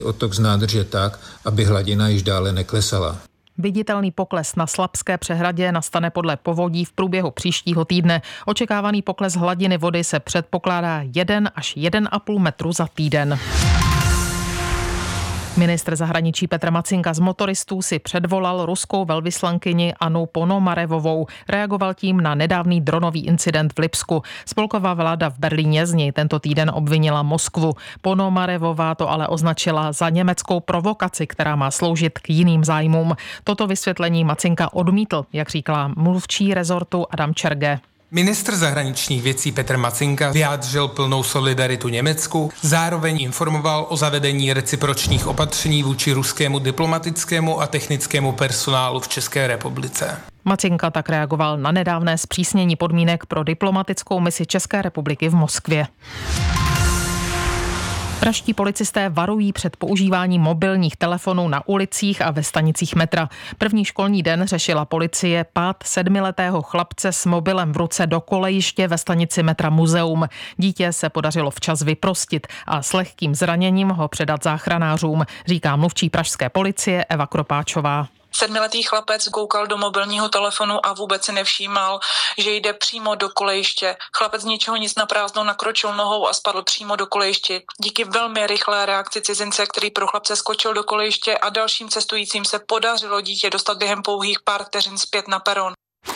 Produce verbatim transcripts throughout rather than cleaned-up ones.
odtok z nádrže tak, aby hladina již dále neklesala. Viditelný pokles na Slapské přehradě nastane podle povodí v průběhu příštího týdne. Očekávaný pokles hladiny vody se předpokládá jeden až jeden a půl metru za týden. Ministr zahraničí Petr Macinka z motoristů si předvolal ruskou velvyslankyni Annu Ponomarevovou. Reagoval tím na nedávný dronový incident v Lipsku. Spolková vláda v Berlíně z něj tento týden obvinila Moskvu. Ponomarevová to ale označila za německou provokaci, která má sloužit k jiným zájmům. Toto vysvětlení Macinka odmítl, jak říkala mluvčí rezortu Adam Čerge. Ministr zahraničních věcí Petr Macinka vyjádřil plnou solidaritu Německu, zároveň informoval o zavedení recipročních opatření vůči ruskému diplomatickému a technickému personálu v České republice. Macinka tak reagoval na nedávné zpřísnění podmínek pro diplomatickou misi České republiky v Moskvě. Pražští policisté varují před používáním mobilních telefonů na ulicích a ve stanicích metra. První školní den řešila policie pád sedmiletého chlapce s mobilem v ruce do kolejiště ve stanici metra Muzeum. Dítě se podařilo včas vyprostit a s lehkým zraněním ho předat záchranářům, říká mluvčí pražské policie Eva Kropáčová. Sedmiletý chlapec koukal do mobilního telefonu a vůbec si nevšímal, že jde přímo do kolejiště. Chlapec z ničeho nic na prázdnou nakročil nohou a spadl přímo do kolejiště. Díky velmi rychlé reakci cizince, který pro chlapce skočil do kolejiště a dalším cestujícím se podařilo dítě dostat během pouhých pár vteřin zpět na peron.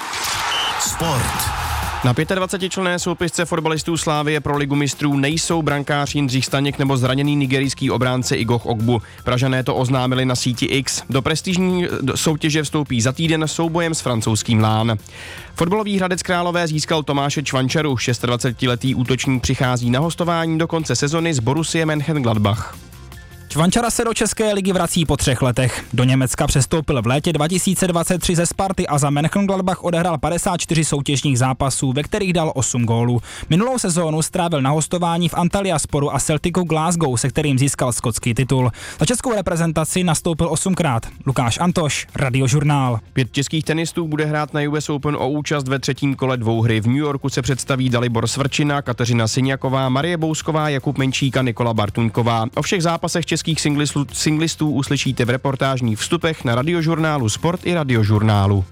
Sport. Na dvacetičlenné soupisce fotbalistů Slávie pro ligu mistrů nejsou brankář Jindřich Staněk nebo zraněný nigerijský obránce Igoh Ogbu. Pražané to oznámili na síti X. Do prestižní soutěže vstoupí za týden soubojem s francouzským Lán. Fotbalový Hradec Králové získal Tomáše Čvančaru. dvacetišestiletý útočník přichází na hostování do konce sezony z Borussie Mönchengladbach. Čvančara se do České ligy vrací po třech letech. Do Německa přestoupil v létě dva tisíce dvacet tři ze Sparty a za Mönchengladbach odehrál padesát čtyři soutěžních zápasů, ve kterých dal osm gólů. Minulou sezónu strávil na hostování v Antalyasporu a Celticu Glasgow, se kterým získal skotský titul. Za českou reprezentaci nastoupil osmkrát. Lukáš Antoš, Radiožurnál. Pět českých tenistů bude hrát na U S Open o účast ve třetím kole dvouhry. V New Yorku se představí Dalibor Svrčina, Kateřina Syňaková, Marie Bousková, Jakub Menčík a Nikola Bartuňková. O všech zápasech českých singlistů, singlistů uslyšíte v reportážních vstupech na Radiožurnálu Sport i Radiožurnálu.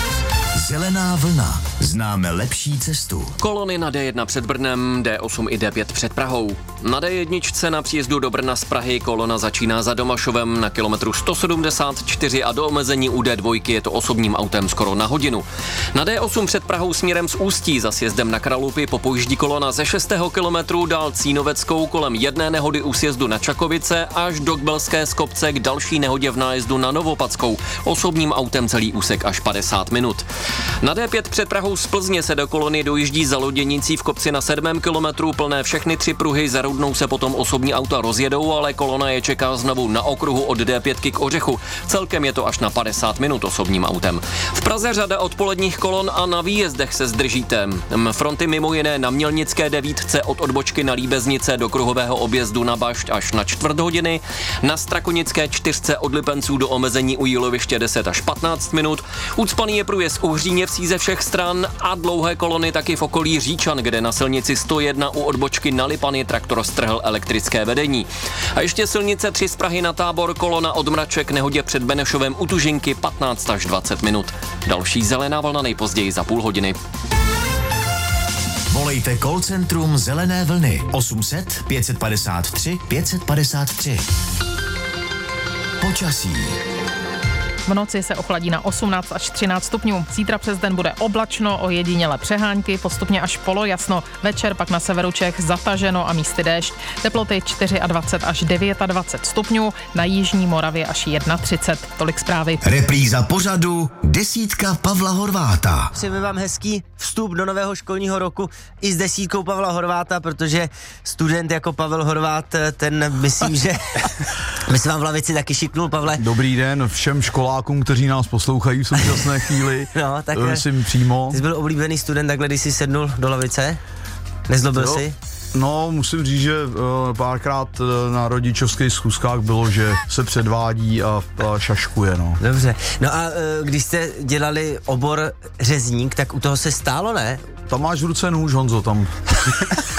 Zelená vlna. Známe lepší cestu. Kolony na D jedna před Brnem, D osm i D pět před Prahou. Na D jedna na příjezdu do Brna z Prahy kolona začíná za Domašovem na kilometru sto sedmdesát čtyři a do omezení u D dva je to osobním autem skoro na hodinu. Na D osm před Prahou směrem z Ústí za sjezdem na Kralupy popojíždí kolona ze šestého kilometru dál Cínoveckou kolem jedné nehody u sjezdu na Čakovice až do Kbelské Skobce k další nehodě v nájezdu na Novopadskou. Osobním autem celý úsek až padesát minut. Na D pět před Prahou z Plzně se do kolony dojíždí za Loděnicí v kopci na sedmém kilometru, plné všechny tři pruhy, za Rudnou se potom osobní auta rozjedou, ale kolona je čeká znovu na okruhu od D pět k Ořechu. Celkem je to až na padesát minut osobním autem. V Praze řada odpoledních kolon a na výjezdech se zdržíte. Fronty mimo jiné na Mělnické devítce od odbočky na Líbeznice do kruhového objezdu na Bašť až na čtvrt hodiny, na Strakonické čtyřce od Lipenců do omezení u Jíloviště deset až patnáct minut, ucpaný je průjezd u Hříněvcí ze všech stran a dlouhé kolony taky v okolí Říčan, kde na silnici sto jedna u odbočky na Lipany traktor strhl elektrické vedení. A ještě silnice tři z Prahy na Tábor, kolona od Mraček nehodě před Benešovem u Tužinky patnáct až dvacet minut. Další zelená vlna nejpozději za půl hodiny. Volejte call centrum Zelené vlny osm set pět padesát tři pět padesát tři. Počasí. V noci se ochladí na osmnáct až třináct stupňů. Zítra přes den bude oblačno, ojedinělé přehánky, postupně až polojasno. Večer pak na severu Čech zataženo a místy déšť. Teploty dvacet čtyři až dvacet devět stupňů, na jižní Moravě až třicet jedna. Tolik zprávy. Repríza pořadu Desítka Pavla Horváta. Přejeme vám hezký vstup do nového školního roku i s desítkou Pavla Horváta, protože student jako Pavel Horvát, ten myslím, že my se vám v lavici taky šiknul, Pavle. Dobrý den všem školákům, kteří nás poslouchají v současné chvíli. No, tak myslím přímo. Ty jsi byl oblíbený student takhle, když jsi sednul do lavice? Nezlobil jo. jsi? No, musím říct, že uh, párkrát uh, na rodičovských schůzkách bylo, že se předvádí a, a šaškuje, no. Dobře. No a uh, když jste dělali obor řezník, tak u toho se stálo, ne? Tam máš v ruce nůž, Honzo, tam.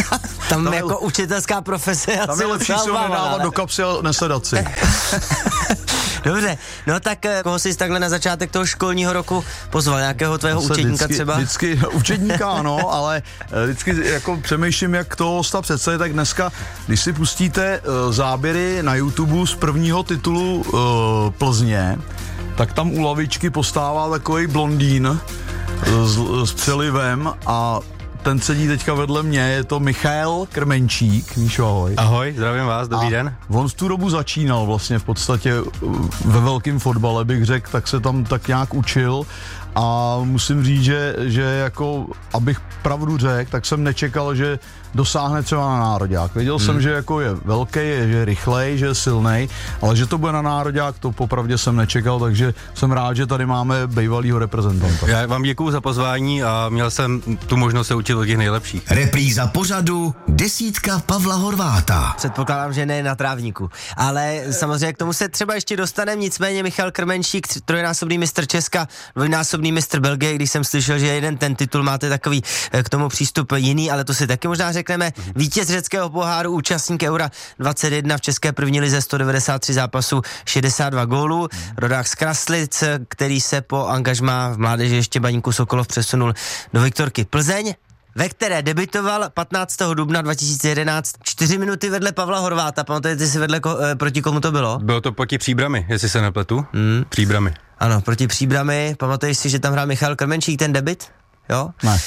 Tam, tam jako je, učitelská profese tam je lepší se nedávat do kapsy a nesedat si. Dobře, no tak koho jsi takhle na začátek toho školního roku pozval? Nějakého tvého Zase učedníka vždycky, třeba? Vždycky, učedníka ano, ale vždycky jako přemýšlím, jak toho hosta představit, tak dneska, když si pustíte uh, záběry na YouTube z prvního titulu uh, Plzně, tak tam u lavičky postává takový blondýn s, s přelivem a ten sedí teďka vedle mě, je to Michal Krmenčík. Míšo, ahoj. Ahoj, zdravím vás, dobrý a den. On v tu dobu začínal vlastně v podstatě ve velkém fotbale, bych řekl, tak se tam tak nějak učil a musím říct, že, že jako, abych pravdu řekl, tak jsem nečekal, že dosáhne třeba na nároďák. Věděl hmm. jsem, že jako je velký, je, že je rychlej, že je silnej, ale že to bude na nároďák, to popravdě jsem nečekal, takže jsem rád, že tady máme bývalýho reprezentanta. Já vám děkuju za pozvání a měl jsem tu možnost se učit od těch nejlepších. Repríza pořadu Desítka Pavla Horváta. Předpokládám, že ne na trávníku, ale samozřejmě k tomu se třeba ještě dostaneme, nicméně Michal Krmenčík, trojnásobný mistr Česka, dvojnásobný mistr Belgie, když jsem slyšel, že jeden ten titul máte takový k tomu přístup jiný, ale to si taky možná řekneme. Vítěz řeckého poháru, účastník Eura dvacet jedna v české první lize, sto devadesát tři zápasů, šedesát dva gólů, rodák z Kraslic, který se po angažmá v mládeži ještě Baníku Sokolov přesunul do Viktorky Plzeň, ve které debitoval patnáctého dubna dva tisíce jedenáct, čtyři minuty vedle Pavla Horváta. Pamatujete si vedle, ko, proti komu to bylo? Bylo to proti Příbrami, jestli se nepletu. Hmm. Příbrami. Ano, proti Příbrami. Pamatuješ si, že tam hrál Michal Krmenčík ten debit? Jo? Ne.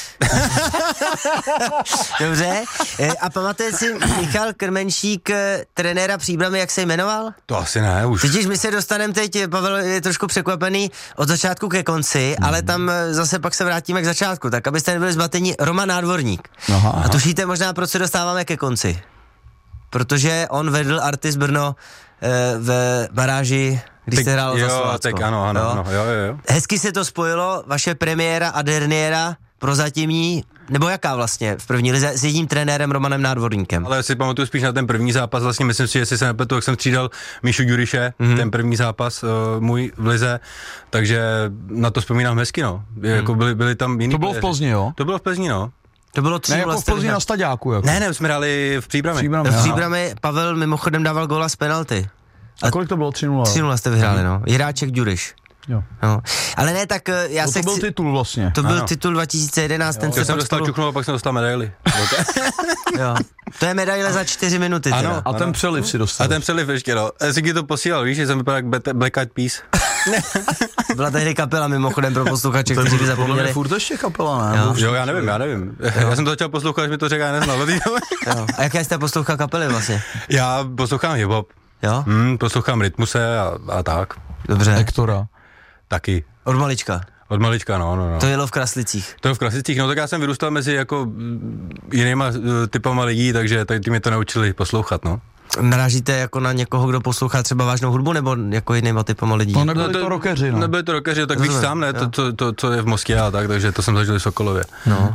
Dobře. A pamatujete si Michal Krmenčík, trenéra Příbramy, jak se jmenoval? To asi ne, už. Totiž my se dostaneme teď, Pavel je trošku překvapený od začátku ke konci, mm. ale tam zase pak se vrátíme k začátku, tak abyste nebyli zmatení, Roman Nádvorník. Aha, aha. A tušíte možná, proč se dostáváme ke konci? Protože on vedl Artis Brno e, v baráži, když jste hrál za Slovácko. Tak ano, ano, jo? ano, jo, jo, jo. Hezky se to spojilo, vaše premiéra a derniéra prozatímní, nebo jaká vlastně v první lize s jedním trenérem Romanem Nádvorníkem? Ale si pamatuju spíš na ten první zápas, vlastně myslím si, že si se nepletu, jak jsem střídal Míšu Ďuriše, mm-hmm. ten první zápas uh, můj v lize, takže na to vzpomínám hezky, no. Mm. Jako byli, byli tam jiný. To bylo v Plzni, jo? To bylo v Plzni, no. To bylo tři ne, jako v Plzni na Staďáku, jako. Ne, ne, jsme hráli v Příbrami. V Příbrami, v Příbrami Pavel mimochodem dával góla z penalty. A, a kolik to bylo? tři nula? tři nula jste vyhráli, no. Jiráček Ďuriš. Jo. No. Ale ne, tak já no, se to byl chci... titul vlastně. To byl ano. titul dva tisíce jedenáct, jo. ten se jsem pak dostal spolu... čuchnu a pak jsem dostal medaili. Jo. To je medaile za čtyři minuty. Ano, teda. A ten přeliv si dostal. A ten přeliv ještě, no. Jsi ti to posílal, víš, že jsem vypadal jak Black Eyed Peas. Byla tehdy kapela mimochodem pro posluchače, kteří by zapomněli. To je furt ještě kapela, ne? Jo, jo, já nevím, já nevím. Jo. Já jsem to začal poslouchat, až mi to řekl, já neznal. Jo. A jaké jste poslouchal kapely vlastně? Já poslouchám hip-hop. Jo? Hmm, poslouchám Rytmuse a, a tak. Dobře. Hektora. Taky. Od malička. Od malička, no, no, no. To jelo v Kraslicích. To je v Kraslicích, no tak já jsem vyrůstal mezi jako jinýma typama lidí, takže ty mě to naučili poslouchat, no. Narážíte jako na někoho, kdo poslouchá třeba vážnou hudbu, nebo jako jinýma typama lidí? No nebyli to, to rockeři, no. Nebyli to rockeři, tak víš sám, ne, to, to, to, to je v Moskvě a tak, takže to jsem zažil v Sokolově. No.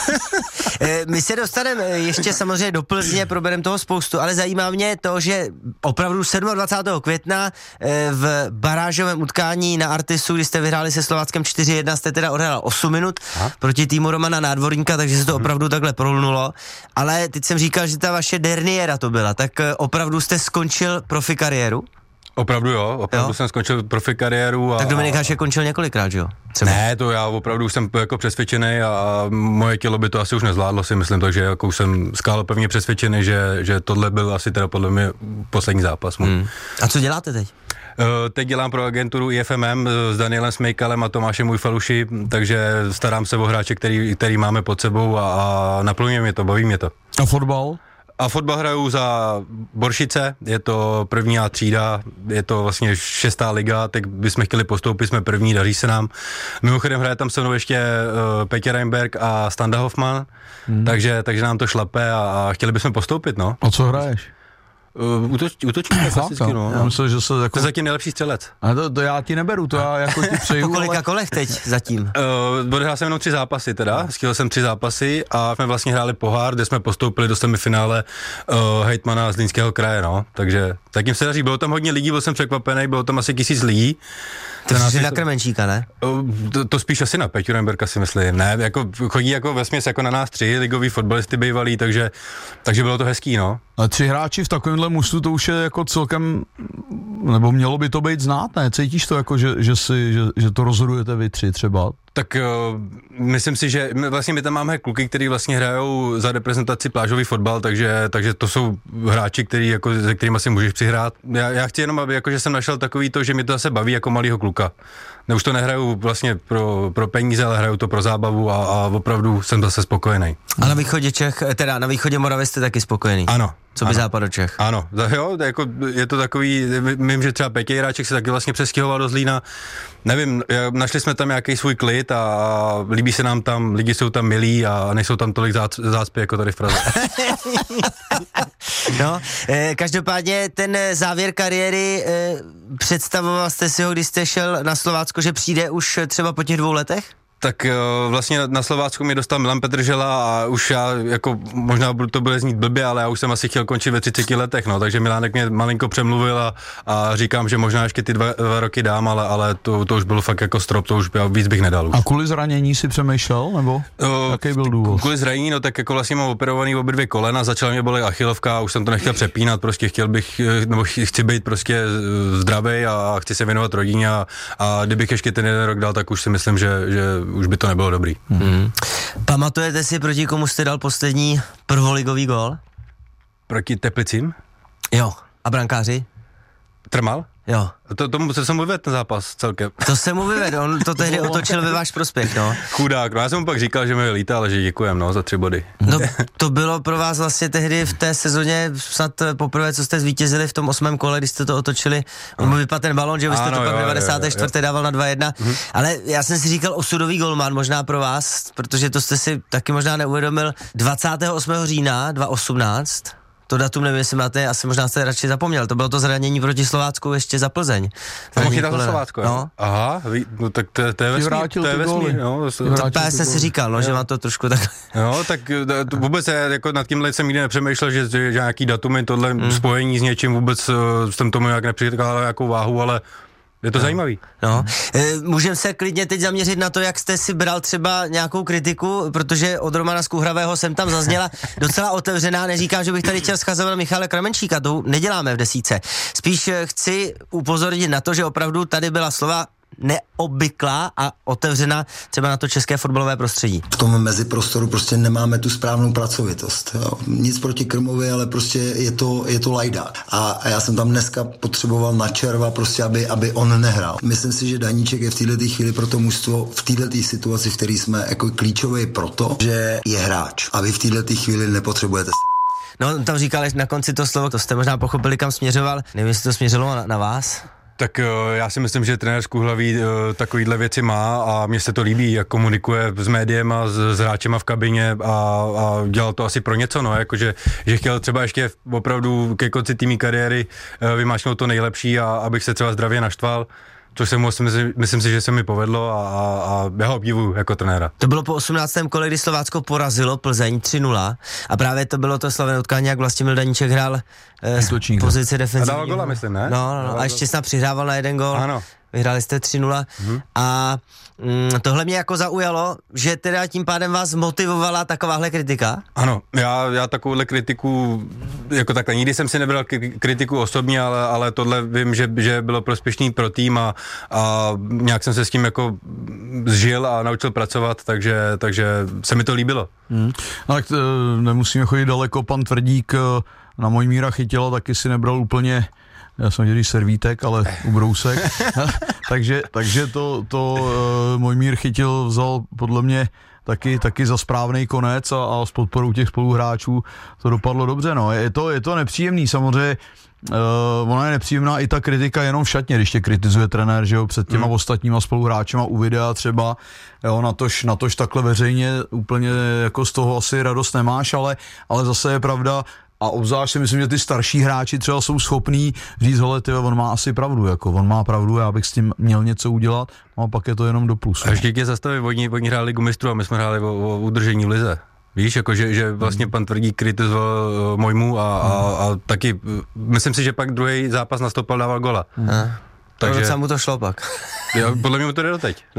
My se dostaneme ještě samozřejmě do Plzně, probereme toho spoustu, ale zajímá mě to, že opravdu dvacátého sedmého května v barážovém utkání na Artisu, kdy jste vyhráli se Slováckem čtyři jedna, jste teda odehrál osm minut Aha. proti týmu Romana Nádvorníka, takže se to opravdu takhle prolnulo. Ale teď jsem říkal, že ta vaše derniéra to byla, tak opravdu jste skončil profi kariéru? Opravdu jo, opravdu jo? jsem skončil profi kariéru. A, tak Dominik Hašek končil několikrát, že jo? Třeba. Ne, to já opravdu už jsem jako přesvědčený a moje tělo by to asi už nezvládlo, si myslím, takže jako už jsem skálopevně přesvědčený, že, že tohle byl asi teda podle mě poslední zápas. Hmm. A co děláte teď? Uh, teď dělám pro agenturu I F M M s Danielem Smejkalem a Tomášem Ujfaluši, takže starám se o hráče, který, který máme pod sebou a, a naplňuje mě to, baví mě to. A fotbal? A fotbal hraju za Boršice, je to první A třída, je to vlastně šestá liga, teď bychom chtěli postoupit, jsme první, daří se nám. Mimochodem hraje tam se mnou ještě uh, Petě Reinberg a Standa Hoffman, hmm. takže, takže nám to šlape a, a chtěli bychom postoupit, no. A co hraješ? Uh, útoč, útočník klasicky, no. Já myslím, že se jako... To je zatím nejlepší střelec. A to, to já ti neberu, to já jako ti přeju. Po kolika ale... kolech teď zatím? Uh, odehrál jsem jenom tři zápasy teda, no. Stihl jsem tři zápasy a jsme vlastně hráli pohár, kde jsme postoupili do semifinále uh, hejtmana z Zlínského kraje, no. Takže takým se daří, bylo tam hodně lidí, byl jsem překvapený, bylo tam asi tisíc lidí. To je na Krmenčíka, ne? To, to spíš asi na Peťu Remberka si myslím, ne, jako chodí jako vesměs jako na nás tři ligoví fotbalisty bývalí, takže, takže bylo to hezký, no. Ale tři hráči v takovémhle mužstvu, to už je jako celkem, nebo mělo by to být znát, ne? Cítíš to jako, že, že, si, že, že to rozhodujete vy tři třeba? Tak uh, myslím si, že my, vlastně my tam máme kluky, kteří vlastně hrajou za reprezentaci plážový fotbal, takže, takže to jsou hráči, který, jako, se kterými si můžeš přihrát. Já, já chci jenom, aby jako, že jsem našel takový to, že mě to zase baví jako malýho kluka. Ne, už to nehraju vlastně pro, pro peníze, ale hraju to pro zábavu a, a opravdu jsem zase spokojený. A na východě Čech, teda na východě Moravy jste taky spokojený? Ano. Co by západu Čech? Ano, jo, jako je to takový, vím, že třeba Petě Jiráček se taky vlastně přestěhoval do Zlína, nevím, našli jsme tam nějaký svůj klid a líbí se nám tam, lidi jsou tam milí a nejsou tam tolik zácpy jako tady v Praze. No, eh, každopádně ten závěr kariéry, eh, představoval jste si ho, když jste šel na Slovácko, že přijde už třeba po těch dvou letech? Tak vlastně na Slovácku mě dostal Milan Petržela a už já, jako možná to bude znít blbě, ale já už jsem asi chtěl končit ve třiceti letech, no, takže Milánek mě malinko přemluvil a, a říkám, že možná ještě ty dva, dva roky dám, ale, ale to, to už bylo fakt jako strop, to už víc bych nedal. Už. A kvůli zranění si přemýšlel, nebo o, jaký byl důvod? Kvůli zranění, no tak jako vlastně mám operovaný obě dvě kolena, začala mě bolet achilovka a už jsem to nechtěl přepínat, prostě chtěl bych, nebo chci být prostě zdravý a chci se věnovat rodině a, a kdybych ještě ten jeden rok dal, tak už si myslím, že, že už by to nebylo dobrý. Hmm. Pamatujete si, proti komu jste dal poslední prvoligový gól? Proti Teplicím? Jo. A brankáři? Trmal? Jo. To, tomu se mu vyvedl ten zápas celkem. To se mu vyvedl, on to tehdy otočil ve váš prospěch, no. Chudák, no já jsem mu pak říkal, že mi líta, ale že děkujem, no, za tři body. No, to bylo pro vás vlastně tehdy v té sezóně snad poprvé, co jste zvítězili v tom osmém kole, když jste to otočili. On mu vypadl ten balon, že vy jste ano, to pak v devadesátém čtvrtém dával na dva jedna. Mhm. Ale já jsem si říkal osudový golman, možná pro vás, protože to jste si taky možná neuvědomil, dvacátého osmého října dva tisíce osmnáct. To datum nevím, jestli máte, asi možná jste radši zapomněl, to bylo to zranění proti Slovácku ještě za Plzeň. To mohl chytat za Slovácko, no. Aha, ví, no tak to, to je vesmír, to je vesmír, no. To já jsem si říkal, no, jo. Že má to trošku tak... No, tak to vůbec já, jako nad tímhle jsem nikdy nepřemýšlel, že, že nějaký datum je tohle hmm. spojení s něčím, vůbec jsem tomu nějak nepřikládal nějakou váhu, ale je to no. zajímavý. No. E, můžeme se klidně teď zaměřit na to, jak jste si bral třeba nějakou kritiku, protože od Romana Skuhravého jsem tam zazněla docela otevřená, neříkám, že bych tady chtěl schazovat Michala Krmenčíka, to neděláme v desítce. Spíš chci upozornit na to, že opravdu tady byla slova neobvyklá a otevřená třeba na to české fotbalové prostředí. V tom meziprostoru prostě nemáme tu správnou pracovitost. Jo. Nic proti Krmovi, ale prostě je to, je to lajda. A, a já jsem tam dneska potřeboval na červa prostě, aby, aby on nehrál. Myslím si, že Daníček je v této chvíli pro to mužstvo v této situaci, v které jsme jako klíčový proto, že je hráč. A vy v této chvíli nepotřebujete. No, tam říkal na konci to slovo, to jste možná pochopili, kam směřoval. Nevím, jestli to směřilo na, na vás. Tak já si myslím, že trenér Skuhlavý takovýhle věci má a mně se to líbí, jak komunikuje s médiem a s, s hráčema v kabině a, a dělal to asi pro něco, no, jakože, že chtěl třeba ještě opravdu ke konci týmí kariéry vymáčknout to nejlepší a abych se třeba zdravě naštval. Což se mu, myslím, myslím si, že se mi povedlo a, a, a já ho obdivuju jako trenéra. To bylo po osmnáctém kole, kdy Slovácko porazilo Plzeň tři nula a právě to bylo to slavné utkání, jak Vlastimil Daníček hrál eh, pozici defenzivní. A dával gola, myslím, ne? No, no, no. A ještě snad přihrával na jeden gol. Ano. Vyhráli jste tři nula mm-hmm. a mm, tohle mě jako zaujalo, že teda tím pádem vás motivovala takováhle kritika? Ano, já, já takovouhle kritiku, jako takhle, nikdy jsem si nebral kritiku osobně, ale, ale tohle vím, že, že bylo prospěšný pro tým a, a nějak jsem se s tím jako zžil a naučil pracovat, takže, takže se mi to líbilo. Hmm. No, tak nemusíme chodit daleko, pan Tvrdík na Mojmíra Chytila taky si nebral úplně. Já jsem dělal servítek, ale ubrousek. takže, takže to, to uh, Mojmír Chytil vzal podle mě taky, taky za správný konec a, a s podporou těch spoluhráčů to dopadlo dobře. No. Je, to, je to nepříjemný, samozřejmě uh, ona je nepříjemná i ta kritika jenom v šatně, když tě kritizuje trenér, že jo, před těma mm. ostatníma spoluhráčema u videa třeba, jo, natož, natož takhle veřejně úplně jako z toho asi radost nemáš, ale, ale zase je pravda. A obzvlášť si myslím, že ty starší hráči třeba jsou schopní říct, hele, tyve, on má asi pravdu, jako, on má pravdu, já bych s tím měl něco udělat, a pak je to jenom do plusu. A ještě tě zastavit, oni, oni hráli Ligu mistrů a my jsme hráli o, o udržení v lize. Víš, jako, že, že vlastně pan Tvrdík kritizoval uh, Mojmu a, a, a taky, myslím si, že pak druhý zápas nastoupil, dával gola. Hmm. Takže... docela mu to šlo pak. Jo, podle mě to jde doteď. No.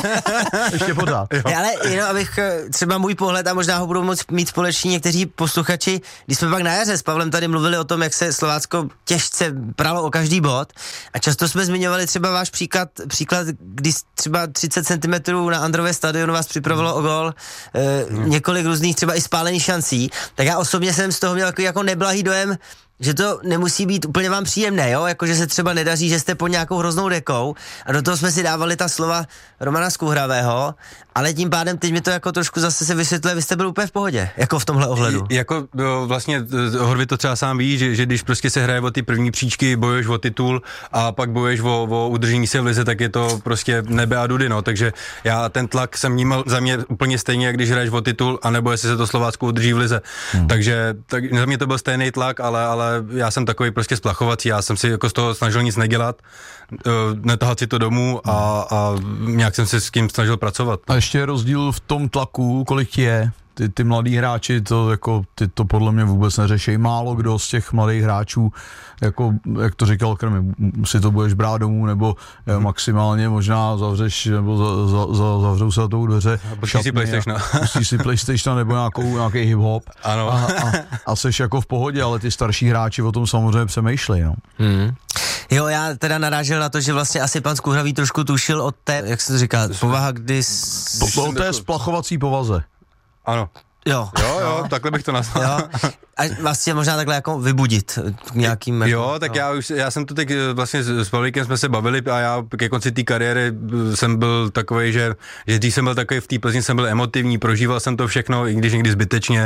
Ještě pořád. Ale jenom abych třeba můj pohled, a možná ho budou moct mít společní někteří posluchači, když jsme pak na jaře s Pavlem tady mluvili o tom, jak se Slovácko těžce pralo o každý bod, a často jsme zmiňovali třeba váš příklad, příklad kdy třeba třicet centimetrů na Andrově stadionu vás připravilo o gól, e, hmm. několik různých třeba i spálených šancí, tak já osobně jsem z toho měl jako, jako neblahý dojem, že to nemusí být úplně vám příjemné, jo, jakože se třeba nedaří, že jste pod nějakou hroznou dekou, a do toho jsme si dávali ta slova Romana Skuhravého, ale tím pádem teď mi to jako trošku zase se vysvětluje, vy jste byl úplně v pohodě, jako v tomhle ohledu. I, jako jo, vlastně Horvit to třeba sám ví, že, že když prostě se hraje o ty první příčky, bojuješ o titul a pak bojuješ o, o udržení se v lize, tak je to prostě nebe a dudy, no, takže já ten tlak jsem vnímal za mě úplně stejně, jak když hraješ o titul, anebo jestli se to Slovácko udrží v lize. Hmm. Takže tak, za mě to byl stejný tlak, ale, ale já jsem takový prostě splachovací, já jsem si jako z toho snažil nic nedělat, netahat si to domů a, a nějak jsem se s tím snažil pracovat. A ještě je rozdíl v tom tlaku, kolik ti je. Ty, ty mladí hráči, to jako, ty to podle mě vůbec neřeší. Málo kdo z těch mladých hráčů, jako, jak to říkal Krmy, si to budeš brát domů, nebo hmm. maximálně možná zavřeš, nebo za, za, za, zavřou se na tou dveře. Pustí si PlayStation. Pustí si PlayStation nebo nějakou, nějaký hip-hop. Ano. A, a, a seš jako v pohodě, ale ty starší hráči o tom samozřejmě přemýšlej, no. Hmm. Jo, já teda narážel na to, že vlastně asi pan Skuhravý trošku tušil od té, jak se to říká, povaha, kdy... S... O té splachovací povaze. Ano. Jo. Jo, jo, takhle bych to nazval. Jo. A vlastně možná takhle jako vybudit nějakým... Jo, tak jo. já už, já jsem to teď vlastně s Pavlíkem jsme se bavili a já ke konci té kariéry jsem byl takovej, že, že když jsem byl takový v té Plzni, jsem byl emotivní, prožíval jsem to všechno, i když někdy zbytečně,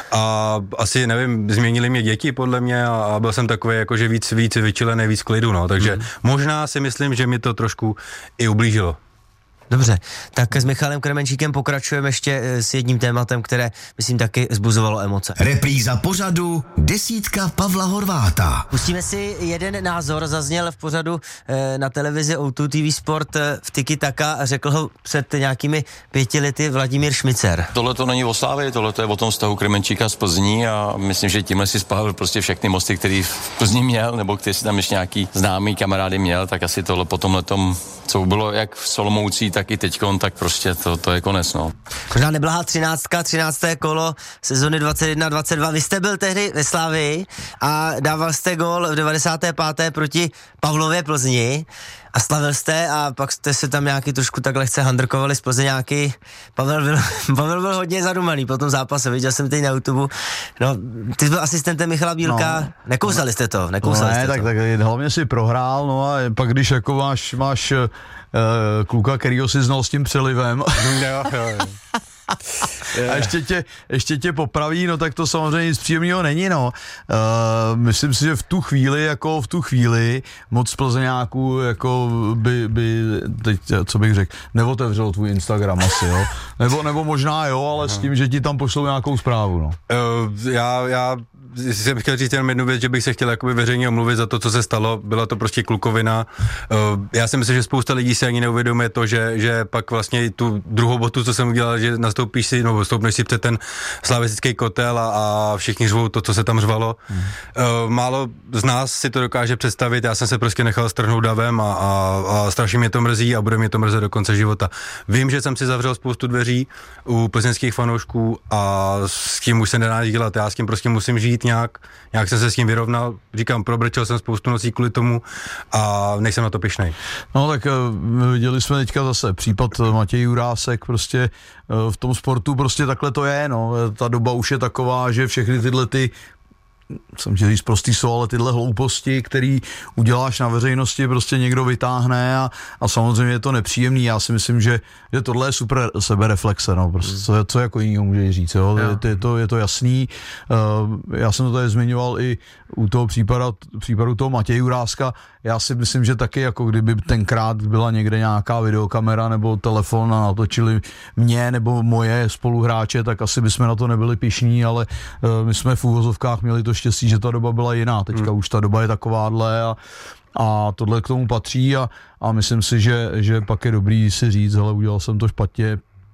a asi, nevím, změnili mě děti podle mě a, a byl jsem takový jakože víc, víc vyčilený, víc klidu, no, takže hmm. možná si myslím, že mi to trošku i ublížilo. Dobře, tak s Michalem Kremenčíkem pokračujeme ještě s jedním tématem, které, myslím, taky zbuzovalo emoce. Repríza pořadu Desítka Pavla Horváta. Pustíme si jeden názor, zazněl v pořadu eh, na televizi O dva T V Sport eh, v Tiki Taka a řekl ho před nějakými pěti lety Vladimír Šmicer. Tohle to není o Slávě, tohle to je o tom vztahu Kremenčíka z Plzní a myslím, že tímhle si spálil prostě všechny mosty, který v Plzni měl, nebo který si tam ještě nějaký známý kamarády měl, tak asi tohle po tomhletom, co bylo jak v Solomoucí, tak i teďkon, tak prostě to, to je konec, no. Možná neblahá třináctka, třinácté kolo sezony dvacet jedna dvacet dva. Vy jste byl tehdy ve Slavii a dával jste gól v devadesáté páté proti Pavlově Plzni a slavil jste a pak jste se tam nějaký trošku tak lehce handrkovali z Plzeňáky. Pavel byl, Pavel byl hodně zadumaný po tom zápase, viděl jsem teď na YouTube. No, ty byl asistentem Michala Bílka, no, nekousali jste to, nekousali no, ne, jste tak, to. tak hlavně si prohrál, no a pak když jako máš, máš uh, kluka, kterýho si znal s tím přelivem. Jo, jo, jo. A ještě tě, ještě tě popraví, no tak to samozřejmě nic příjemného není, no. Uh, myslím si, že v tu chvíli, jako v tu chvíli moc Plzeňáků, jako by, by teď, co bych řekl, neotevřelo tvůj Instagram asi, jo. Nebo, nebo možná jo, ale s tím, že ti tam pošlou nějakou zprávu, no. Uh, já, já jsem chtěl říct jenom jednu věc, že bych se chtěl jakoby veřejně omluvit za to, co se stalo. Byla to prostě klukovina. Uh, já si myslím, že spousta lidí se ani neuvědomuje to, že, že pak vlastně tu druhou botu, co jsem udělal, že nastoupíš si, no stoupneš si před ten slavistický kotel a, a všichni řvou to, co se tam řvalo. Hmm. Uh, málo z nás si to dokáže představit. Já jsem se prostě nechal strhnout davem a, a, a strašně mě to mrzí a bude mě to mrzet do konce života. Vím, že jsem si zavřel spoustu dveří u plzeňských fanoušků a s tím už se nedá dělat. Já s tím prostě musím žít nějak, nějak jsem se s tím vyrovnal, říkám, probrčel jsem spoustu nocí kvůli tomu a nejsem na to pyšnej. No tak viděli jsme teďka zase případ Matěj Jurásek, prostě v tom sportu prostě takhle to je, no, ta doba už je taková, že všechny tyhle ty, jsem chtěl říct prostý slovo, ale tyhle hlouposti, který uděláš na veřejnosti, prostě někdo vytáhne a, a samozřejmě je to nepříjemný. Já si myslím, že, že tohle je super sebereflexe, no, prostě, co, co jako jiného může říct, jo? Je, je, to, je to jasný. Uh, já jsem to tady zmiňoval i u toho případu, případu toho Matěje Juráska. Já si myslím, že taky, jako kdyby tenkrát byla někde nějaká videokamera nebo telefon a natočili mě nebo moje spoluhráče, tak asi bychom na to nebyli pyšní, ale uh, my jsme v úvozovkách měli to štěstí, že ta doba byla jiná. Teďka hmm. už ta doba je takováhle a, a tohle k tomu patří a, a myslím si, že, že pak je dobrý si říct, hele, udělal jsem to špatně,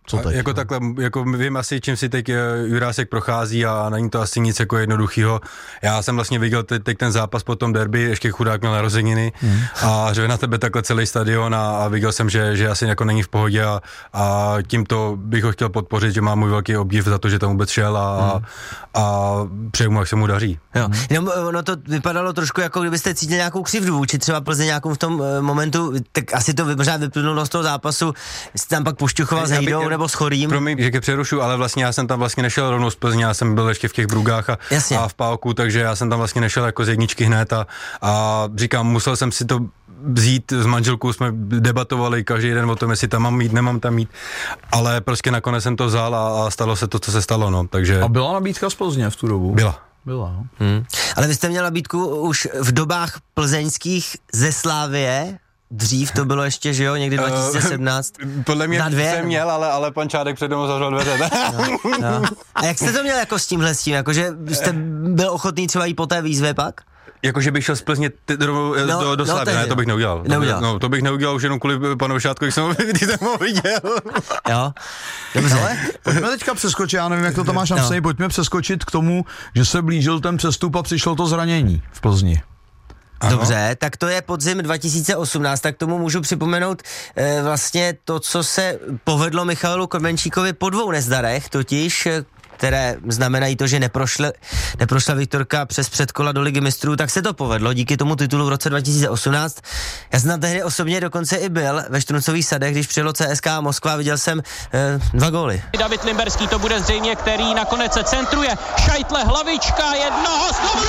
Co teď? Jako takhle, jako vím asi, čím si teď Jurásek prochází a není to asi nic jako jednoduchýho. Já jsem vlastně viděl teď, teď ten zápas po tom derby, ještě chudák měl narozeniny hmm. a řve na tebe takhle celý stadion a, a viděl jsem, že, že asi jako není v pohodě a, a tímto bych ho chtěl podpořit, že má můj velký obdiv za to, že tam vůbec šel a, hmm. a, a přeju mu, jak se mu daří. Jo. No, no to vypadalo trošku jako kdybyste cítili nějakou křivdu vůči třeba Plzeň nějakou v tom uh, momentu, tak asi to možná vyplynulo z toho zápasu, jste tam pak pošťuchoval s Hejdou nebo s Chorým. Promiň, že ke přerušu, ale vlastně já jsem tam vlastně nešel rovnou z Plzně, já jsem byl ještě v těch Brugách a, a v Pálku, takže já jsem tam vlastně nešel jako z jedničky hned a, a říkám, musel jsem si to vzít s manželkou, jsme debatovali každý den o tom, jestli tam mám mít, nemám tam mít, ale prostě nakonec jsem to vzal a, a stalo se to, co se stalo, no, takže... A byla nabídka z Plzně v tu dobu? Byla. Byla, no. Hmm. Ale vy jste měl nabídku už v dobách plzeňských ze Slavie, dřív to bylo ještě, že jo, někdy dva tisíce sedmnáct. Uh, podle mě jsem měl, ale, ale pan Čádek přede mnou zavřel dveře. No, no. A jak jste to měl jako s tímhle s tím, jakože jste byl ochotný třeba i po té výzvě pak? Jakože bych šel z Plzně do, no, do, do no, Slavy, ne, to bych neudělal. neudělal. No, to bych neudělal už jenom kvůli panu Vyšátku, když jsem ho viděl. Jo, dobře. Ale pojďme teďka přeskočit, já nevím, jak to tam máš napsaný, no. Pojďme přeskočit k tomu, že se blížil ten přestup a přišlo to zranění v Plzni. Ano. Dobře, tak to je podzim dva tisíce osmnáct, tak tomu můžu připomenout e, vlastně to, co se povedlo Michalu Krmenčíkovi po dvou nezdarech, totiž které znamenají to, že neprošle, neprošla Viktorka přes předkola do Ligy mistrů, tak se to povedlo díky tomu titulu v roce dva tisíce osmnáct. Já jsem tehdy osobně dokonce i byl ve Štruncových sadech, když přijelo C S K a Moskva, viděl jsem e, dva góly. David Limberský to bude zřejmě, který nakonec se centruje. Šajtle, hlavička, jednoho, znovu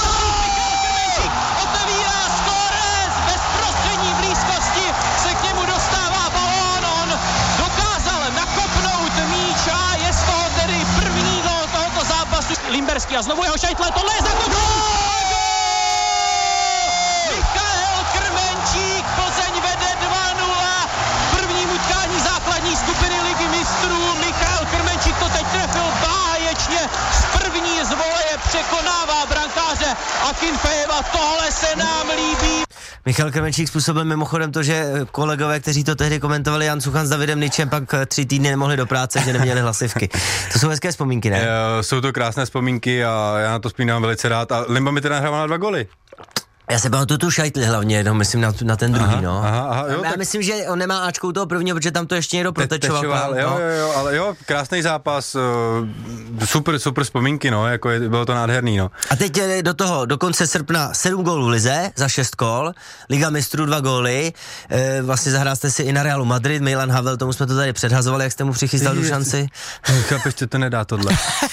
otevírá skóre z bezprostřední blízkosti, se k němu dostává balón, on dokázal nakopnout míč a je z toho tedy první gól tohoto zápasu. Limberský a znovu jeho Šajtle, tohle je zakopnul! Michal Krmenčík, Plzeň vede dva nula v prvním utkání základní skupiny Ligy mistrů. Michal Krmenčík to teď trefil báječně, z první z voleje překonává brankáře Akinfejeva, tohle se nám líbí. Michal Krmenčík způsobil mimochodem to, že kolegové, kteří to tehdy komentovali, Jan Suchan s Davidem Ničem, pak tři týdny nemohli do práce, že neměli hlasivky. To jsou hezké vzpomínky, ne? E, jsou to krásné vzpomínky a já na to vzpomínám velice rád. A Limba mi teda nahrával na dva goly. Já se pamatuju tu Šajtli hlavně, jenom myslím na, na ten druhý, aha, no. Aha, aha, jo, já tak... myslím, že on nemá Ačko u toho prvního, protože tam to ještě někdo protečoval. Tečoval, jo, jo, jo, ale jo, krásný zápas, super, super vzpomínky, no, jako je, bylo to nádherný, no. A teď do toho, do konce srpna sedm gólů v lize, za šest kol, Liga mistrů dva góly, e, vlastně zahrál jste si i na Realu Madrid, Milan Havel, tomu jsme to tady předhazovali, jak jste mu přichystal tu šanci. Chápeš, že to nedá tohle.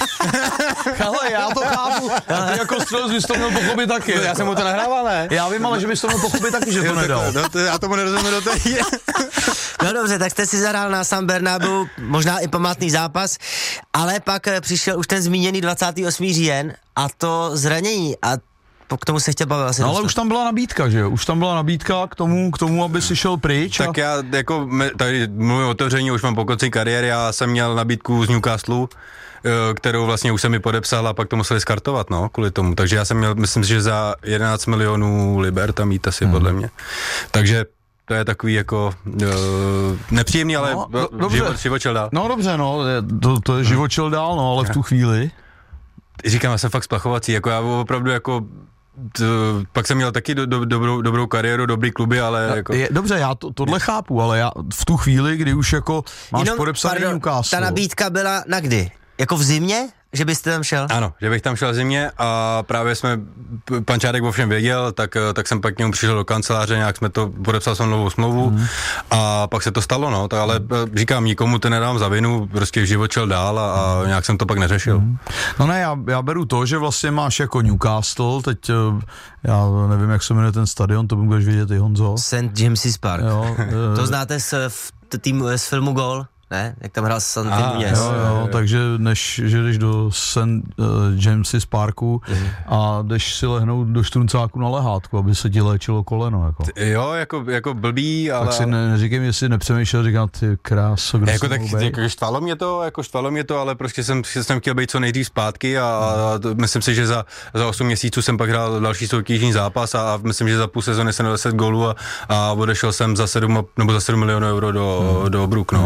Ale já to chápu, a ty jako střelec bys to měl pochopit taky. Já jsem mu to nahrával, ne? Já vím, ale že bys to měl pochopit taky, že to nedal. No, to, já tomu nerozumím do té. No dobře, tak jste si zahrál na San Bernabéu, možná i památný zápas, ale pak přišel už ten zmíněný dvacátého osmého října a to zranění a k tomu se chtěl bavit asi no, ale dostat. už tam byla nabídka, že jo? Už tam byla nabídka k tomu, k tomu, aby si šel pryč. Tak a... já jako, tady mluvím o otevření, už mám po konci kariéry, já jsem měl nabídku z Newcastle, kterou vlastně už jsem mi podepsal a pak to museli skartovat, no, kvůli tomu. Takže já jsem měl, myslím si, že za jedenáct milionů liber tam jít asi hmm. podle mě. Takže to je takový jako uh, nepříjemný, ale no, do, život, živočil dál. No dobře, no, to, to je živočil dál, no, ale v tu chvíli. Říkám, já jsem fakt splachovací, jako já opravdu jako t, pak jsem měl taky do, do, dobrou, dobrou kariéru, dobrý kluby, ale jako... Je, dobře, já to, tohle chápu, ale já v tu chvíli, kdy už jako máš Jenom, podepsaný Newcastle. Ta nabídka byla na kdy? Jako v zimě? Že byste tam šel? Ano, že bych tam šel v zimě a právě jsme, pan Čádek ovšem věděl, tak, tak jsem pak k němu přišel do kanceláře, nějak jsme to, podepsal jsem novou smlouvu mm. a pak se to stalo, no, tak, ale říkám, nikomu to nedám za vinu, prostě život šel dál a, a nějak jsem to pak neřešil. Mm. No ne, já, já beru to, že vlastně máš jako Newcastle, teď já nevím, jak se jmenuje ten stadion, to budeš vědět i Honzo. Saint James's Park. Jo, to znáte z, tým, z filmu Gól? Ne? Jak tam hrál Santi Nunez. Jo, jo, takže než, že jdeš do Saint uh, James's Parku mm. a jdeš si lehnout do Štruncáku na lehátku, aby se ti léčilo koleno. Jako. Jo, jako, jako blbý, ale... Tak si ne, neříkám, jestli nepřemýšlel, říkám, ty kráso, kdo jako tak, jako štvalo mě to, jako štvalo mě to, ale prostě jsem, jsem chtěl být co nejdřív zpátky a, a to, myslím si, že za, za osm měsíců jsem pak hrál další soutěžní zápas a, a myslím, že za půl sezóny jsem deset gólů a, a odešel jsem za sedm nebo za sedm milionů euro do, mm. do Brook, no. A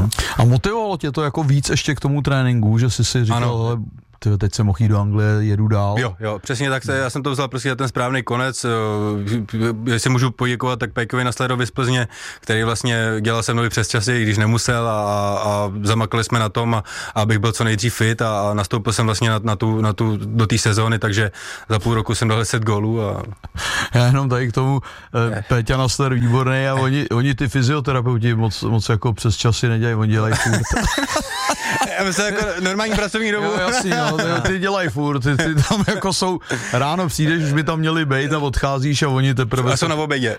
motivovalo tě to jako víc ještě k tomu tréninku, že jsi si říkal, hele, tyjo, teď jsem mohl jít do Anglie, jedu dál. Jo, jo, přesně tak, se, já jsem to vzal prostě na ten správný konec, jestli můžu poděkovat, tak Pejkovi Naslerovi z Plzně, který vlastně dělal se mnou i přes časy, když nemusel a, a zamakali jsme na tom, a, abych byl co nejdřív fit a, a nastoupil jsem vlastně na, na tu, na tu, do té sezóny, takže za půl roku jsem dal deset gólů. A... Já jenom tady k tomu, eh, Péťa Nasler výborný a oni, oni ty fyzioterapeuti moc, moc jako přes časy nedělají, oni dělají furt. Já myslím jako normální pracovní dobu. Jo, jasný, no, ty, ty dělají furt, ty, ty tam jako jsou, ráno přijdeš, už by tam měli bejt a odcházíš a oni teprve... A jsou na obědě.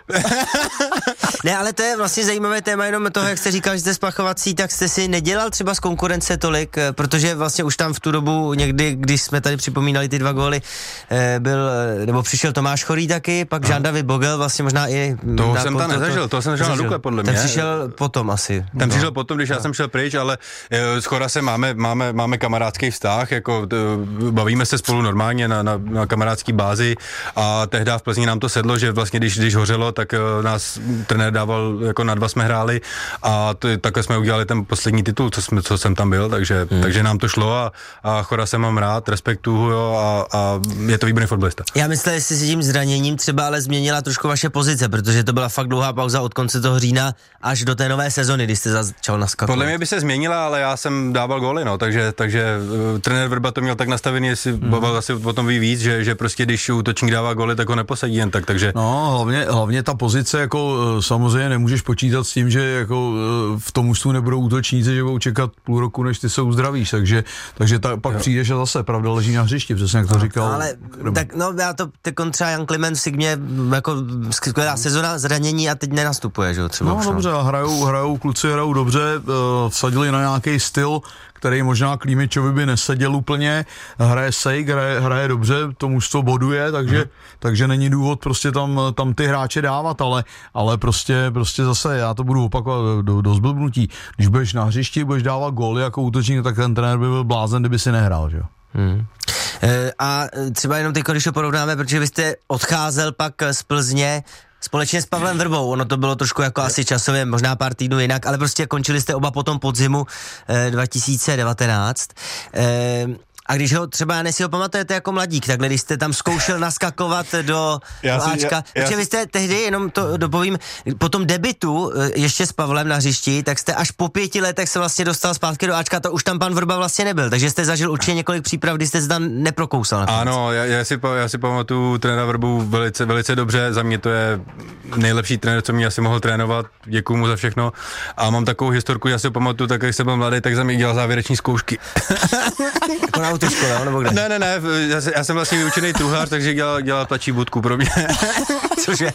Ne, ale to je vlastně zajímavé téma jenom toho, jak jste říkal, že jste spachovací, tak jste si nedělal třeba z konkurence tolik, protože vlastně už tam v tu dobu někdy, když jsme tady připomínali ty dva góly, byl, nebo přišel Tomáš Chorý taky, pak Jean David Bogel, vlastně možná i... To jsem tam nezažil, to jsem zažil na Dukle, podle mě. Ten přišel potom asi. Ten no. přišel potom, když no. já jsem šel pryč, ale s Chorasem máme, máme, máme kamarádský vztah, jako t, bavíme se spolu normálně na, na, na kamarádský bázi a tehdy v Plzni nám to sedlo, že vlastně když, když hořelo, tak nás trenér dával, jako na dva jsme hráli a to, takhle jsme udělali ten poslední titul, co, jsme, co jsem tam byl, takže, hmm. takže nám to šlo a, a Chorase mám rád, respektuju jo, a, a je to výborný fotbalista. Já myslím, jestli si tím zraněním třeba ale změnila trošku vaše pozice, protože to byla fakt dlouhá pauza od konce toho října až do té nové sezony, kdy jste začal naskakovat. Podle mě by se změnila, ale já jsem dával góly, no, takže, takže uh, trenér Vrba to měl tak nastavený, jestli hmm. bavil asi o tom ví víc, že, že prostě když útočník dává góly, tak ho neposadí jen tak, takže... No, hlavně, hlavně ta pozice, jako samozřejmě nemůžeš počítat s tím, že jako v tom ústu nebudou útočníci, že budou čekat půl roku, než ty se uzdravíš, takže, takže ta, pak jo. přijdeš a zase, pravda, leží na hřišti, přesně jak to říkal. Ale tak no, já to teď třeba Jan Kliment si mě jako skvělá sezona zranění a teď nenastupuje, že jo, třeba. No už, dobře, no. hrajou, hrajou, kluci hrajou dobře, uh, vsadili na nějaký styl, který možná Klímičovi by neseděl úplně, hraje Sejk, hraje, hraje dobře, to mužstvo boduje, takže, hmm. takže není důvod prostě tam, tam ty hráče dávat, ale, ale prostě, prostě zase, já to budu opakovat do, do zblbnutí, když budeš na hřišti, budeš dávat góly jako útočník, tak ten trenér by byl blázen, kdyby si nehrál, že jo. Hmm. E, a třeba jenom teď, když to porovnáme, protože vy jste odcházel pak z Plzně společně s Pavlem Vrbou, ono to bylo trošku jako asi časově, možná pár týdnů jinak, ale prostě končili jste oba potom podzimu eh, dva tisíce devatenáct. Eh, a když ho třeba, já si ho pamatujete jako mladík, takhle když jste tam zkoušel naskakovat do Áčka, protože vy jste tehdy, jenom to dopovím, po tom debitu ještě s Pavlem na hřišti, tak jste až po pěti letech se vlastně dostal zpátky do Áčka, to už tam pan Vrba vlastně nebyl, takže jste zažil určitě několik příprav, kdy jste se tam neprokousal. Nakonec. Ano, já, já, si, já si pamatuju trenéra Vrbu velice, velice dobře, za mě to je nejlepší trenér, co mě asi mohl trénovat, děkuju mu za všechno a mám takovou historku, já si ho pamatuju, tak když jsem byl mladý, tak za mě dělal závěreční zkoušky. Jako na autoškole, nebo kde? Ne, ne, ne, já, já jsem vlastně vyučený truhlář, takže dělal, dělal tlačí budku pro mě. Cože?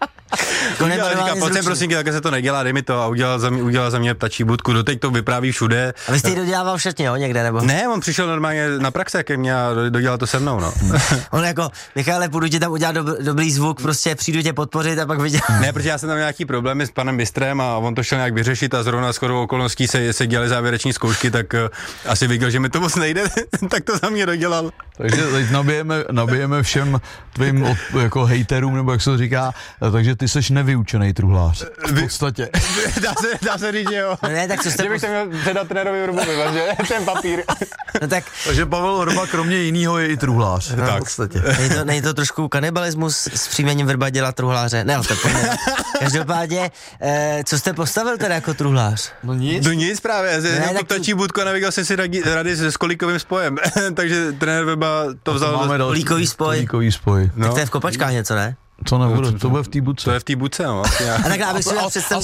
Udělal, říká, pojď sem prosím, tak se to nedělá, dej mi to a udělal za mě, udělal za mě ptačí budku, doteď to vypráví všude. A vy jste ji dodělával všetně, jo, někde, nebo? Ne, on přišel normálně na praxe ke mně a dodělal to se mnou, no. On jako, Michale, půjdu ti tam udělat dob, dobrý zvuk, prostě přijdu tě podpořit a pak viděl. Ne, protože já jsem tam nějaký problémy s panem Mistrem a on to šel nějak vyřešit a zrovna shodou okolností se, se dělaly závěreční zkoušky, tak uh, asi viděl, že mi to moc nejde, tak to za mě dodělal. Takže teď nabijeme, nabijeme všem tvým od, jako hejterům, nebo jak se to říká, takže ty seš nevyučený truhlář. V podstatě. Dá se, dá se říct, že jo. No ne, tak co jste... Že bych to měl předat trenérovi Vrbovi, že? Ten papír. No tak... Takže Pavel Vrba kromě jinýho je i truhlář. No, tak. V podstatě. Není to, není to trošku kanibalismus s příjmením Vrba dělat truhláře? Ne, ale to pojďme. Každopádně, eh, co jste postavil teda jako truhlář? No nic. No nic právě, ne, to ptačí budku a navigal jsem si radi, rady s kolíkovým spojem. Takže trenér Vrba to vzal. Do... Kolíkový spoj. Kolíkový spoj. No. Tak to je v kopačkách něco, ne? Co nebude, to bude v té budce. To je v té budce, no. A tak abych si dal představu.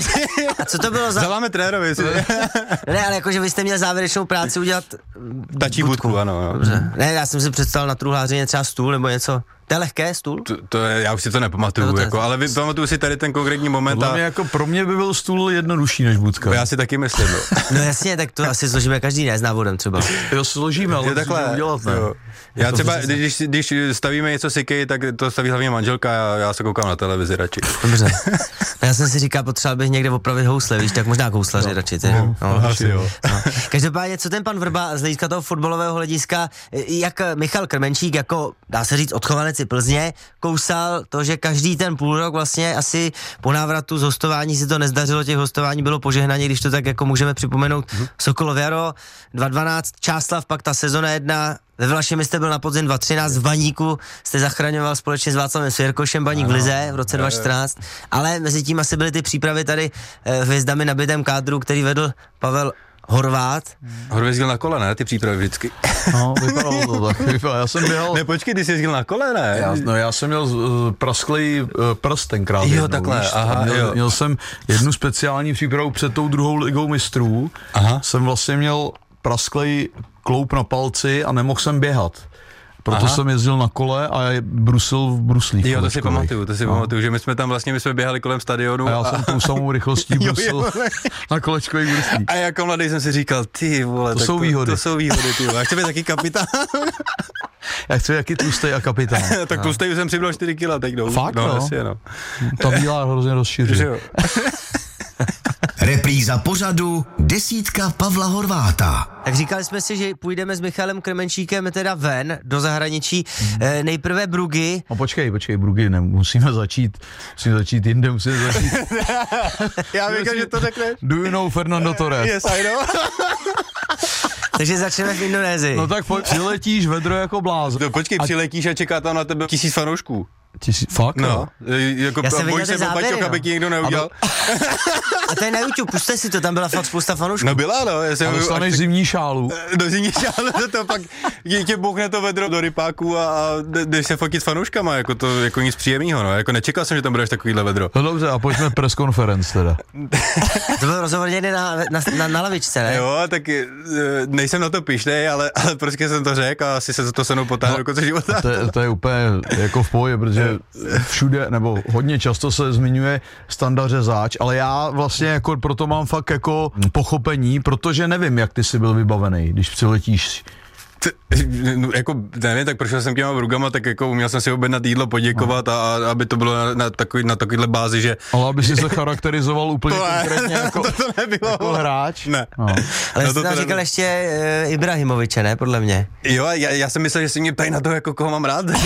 A co to bylo za... Zaváme trenérovi. Ne, ale jakože vy jste měl závěrečnou práci udělat... Tačí budku, budku ano. Dobře. Ne, já jsem si představil na truhlářině třeba stůl nebo něco. To je lehké, stůl? To, to je, já už si to nepamatuju, to jako, ale vy, pamatuju si tady ten konkrétní moment. A... Mě jako pro mě by byl stůl jednodušší než budka. Já si taky myslím, no. No jasně, tak to asi složíme každý, ne s návodem třeba. Jo, složíme, ale takhle udělat, ne? Jo. Já třeba, když, když stavíme něco s IKEA, tak to staví hlavně manželka a já, já se koukám na televizi radši. Dobře. No já jsem si říkal, potřeboval bych někde opravit housle, víš, tak možná houslaři no. radši. Ty. No, no, asi jo. No. Každopádně, co ten pan Vrba z hlediska toho fotbalového hlediska, jak Michal Krmenčík, jako dá se říct odchovanec Liberci Plzně, kousal to, že každý ten půl rok vlastně asi po návratu z hostování si to nezdařilo, těch hostování bylo požehnaně, když to tak jako můžeme připomenout. Mm-hmm. Sokolov Jaro, dva dvanáct, Čáslav, pak ta sezona jedna, ve Vlašimi jste byl na podzim dva třináct, v Baníku jste zachraňoval společně s Václavem Svěrkošem Baník v lize v roce dva čtrnáct, ale mezi tím asi byly ty přípravy tady eh, hvězdami nabitém kádru, který vedl Pavel Horvát. Horvát jezdil na kole, ne? Ty přípravy vždycky. No, vypadalo to tak. Vypadalo. Já jsem běhal... Ne, počkej, ty jsi jezdil na kole, ne? Já, no, já jsem měl uh, prasklej uh, prst tenkrát. Jo, jednou, takhle, víš, aha, měl, jo. Měl jsem jednu speciální přípravu před tou druhou ligou mistrů. Aha. Jsem vlastně měl prasklej kloup na palci a nemohl jsem běhat. Proto Aha. jsem jezdil na kole a je brusil v bruslích. Jo, to si pamatuju, to si no. pamatuju, že my jsme tam vlastně, my jsme běhali kolem stadionu. A já a... jsem tou samou rychlostí brusil na kolečkových bruslích. A jako mladý jsem si říkal, ty vole, to tak jsou to, výhody. To jsou výhody, ty vole. Já chci být taky kapitán. Já chci jaký tlustej a kapitán. Tak tlustej už jsem přibral čtyři kila teď jdou. Fakt, no? no? Jasně, no. Ta bílá hrozně rozšiřuje. Repríza pořadu Desítka Pavla Horváta. Tak říkali jsme si, že půjdeme s Michalem Krmenčíkem teda ven do zahraničí. Hmm. E, nejprve Brugy. No počkej, počkej, Brugy, ne, musíme začít, musíme začít jinde, musíme začít. Já vím, že to řekneš. Do you know Fernando Torres? Yes, I know. Takže začneme v Indonésii. No tak pojď, přiletíš vedro jako blázen. No, počkej, a... přiletíš a čeká tam na tebe tisíc fanoušků. Tisíc, fakt? No, jako Já jsem bojíš se o Paťoch, no. aby ti někdo neudělal. A to je na YouTube, puste si to, tam byla fakt spousta fanoušků. No byla, no. Já jsem a dostaneš tak... zimní šálu. Do zimní šálu, to pak tě bouchne to vedro do rypáků a, a jdeš se fotit s fanouškama, jako to jako nic příjemného, no. Jako nečekal jsem, že tam budeš takovýhle vedro. No dobře, a pojďme press conference teda. To byl rozhovor někde na, na, na, na lavičce, ne? Jo, tak nejsem na to pyšnej, ale, ale prostě jsem to řekl a asi se to se mnou potáhne no, do konce života. To, je, to je úplně jako v pohodě, protože všude, nebo hodně často se zmiňuje standard řezáč, ale já vlastně jako proto mám fakt jako pochopení, protože nevím, jak ty jsi byl vybavený, když přiletíš. No, jako, nevím, tak prošel jsem těma Brugama, tak jako uměl jsem si objednat jídlo, poděkovat a, a aby to bylo na, na, takový, na takovýhle bázi, že... Ale aby si se charakterizoval úplně to konkrétně jako, to, to nebylo, jako hráč. Ne. No. Ale no, jsi to, tam to říkal nebylo. ještě uh, Ibrahimoviče, ne, podle mě. Jo, já, já jsem myslel, že si mě ptají na to, jako koho mám rád.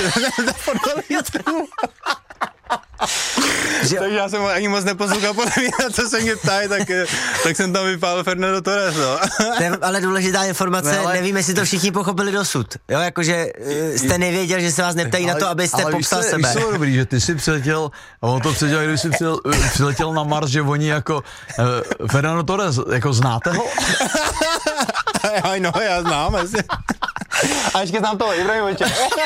Takže já jsem ani moc neposlouchal, podle mě, na co se mě ptají, tak, tak jsem tam vypálil Fernando Torres, no. To je ale důležitá informace, no, ale... nevím, jestli to všichni pochopili dosud. Jo, jakože uh, jste nevěděl, že se vás neptají ale, na to, abyste ale popsal víš, sebe. Ale víš, dobrý, že ty jsi přiletěl, a on to předělal, když jsi přiletěl, přiletěl na Mars, že oni jako uh, Fernando Torres, jako znáte ho? Aj no, já znám, jestli. A ještě znám toho Ibrahimoviče.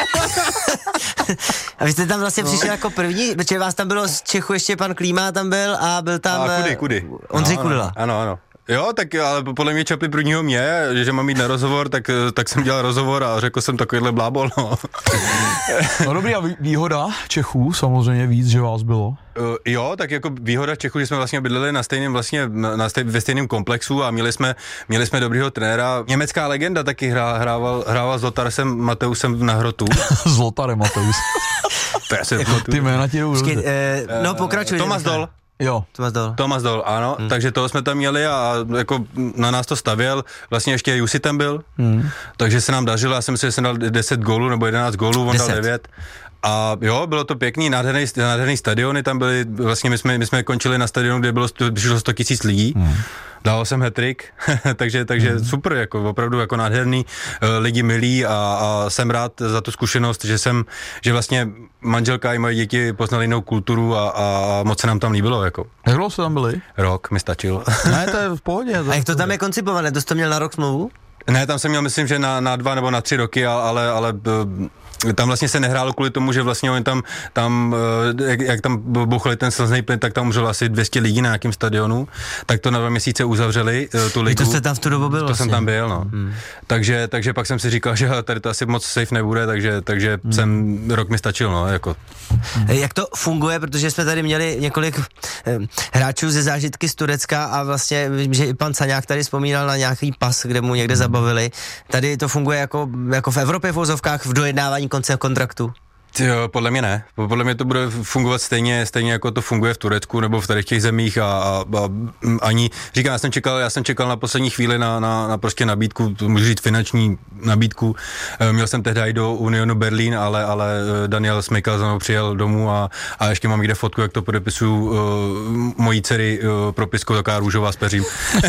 A vy jste tam vlastně přišli jako první, protože vás tam bylo z Čechu ještě pan Klíma tam byl a byl tam... A kudy, kudy. Ondřej no, Kudela. Ano, ano. Jo, tak ale podle mě čapli prvního mě, že mám jít na rozhovor, tak, tak jsem dělal rozhovor a řekl jsem takovýhle blábol, no. No dobrý, a výhoda Čechů, samozřejmě víc, že vás bylo. Uh, jo, tak jako výhoda Čechů, že jsme vlastně bydleli na stejném vlastně, na stej, ve stejném komplexu a měli jsme, měli jsme dobrýho trenéra. Německá legenda taky hrá, hrával, hrával s Lotarsem Mateusem na Hrotu. S Lotarem Mateus. To já se Ty jména ti jdou. eh, No pokračuj. Tomas Dol. Jo. Tomas Dol. Tomas Dol, ano, hmm. takže toho jsme tam měli a jako na nás to stavěl, vlastně ještě Jussi tam byl, hmm. takže se nám dařilo, já jsem si, že jsem dal deset gólů nebo jedenáct gólů, on dal devět. A jo, bylo to pěkný, nádherný, nádherný stadiony, tam byly, vlastně my jsme, my jsme končili na stadionu, kde bylo sto tisíc lidí. Hmm. Dal jsem hat-trick, takže, takže hmm. super, jako opravdu jako nádherný, lidi milí a, a jsem rád za tu zkušenost, že jsem, že vlastně manželka i moje děti poznali jinou kulturu a, a moc se nám tam líbilo, jako. Jak dlouho jste tam byli? Rok mi stačil. Ne, to je v pohodě. A jak to tam je koncipované, to jsi to měl na rok smlouvu? Ne, tam jsem měl, myslím, že na, na dva nebo na tři roky, ale, ale tam vlastně se nehrálo kvůli tomu, že vlastně oni tam, tam jak, jak tam bouchali ten slzný plyn, tak tam umřelo asi dvě stě lidí na nějakém stadionu, tak to na dva měsíce uzavřeli tu ligu. To jste tam v tu dobu byl To vlastně. jsem tam byl, no. Hmm. Takže, takže pak jsem si říkal, že tady to asi moc safe nebude, takže, takže hmm. jsem, rok mi stačil, no, jako. Hmm. Jak to funguje, protože jsme tady měli několik eh, hráčů ze zážitky z Turecka a vlastně vím, že i pan Caňák tady vzpomínal na nějaký pas, kde mu někde zabavili. Tady to funguje jako, jako v Evropě v vozovkách v dojednávání konce kontraktu? Jo, podle mě ne. Podle mě to bude fungovat stejně, stejně jako to funguje v Turecku nebo v tady těch zemích a, a, a ani, říkám, já jsem čekal, já jsem čekal na poslední chvíli na, na, na prostě nabídku, můžu říct finanční nabídku. Měl jsem tehdy i do Unionu Berlín, ale, ale Daniel Smejkal za mnou přijel domů a, a ještě mám někde fotku, jak to podepisuju uh, mojí dcery uh, propiskou, taková růžová s peřím.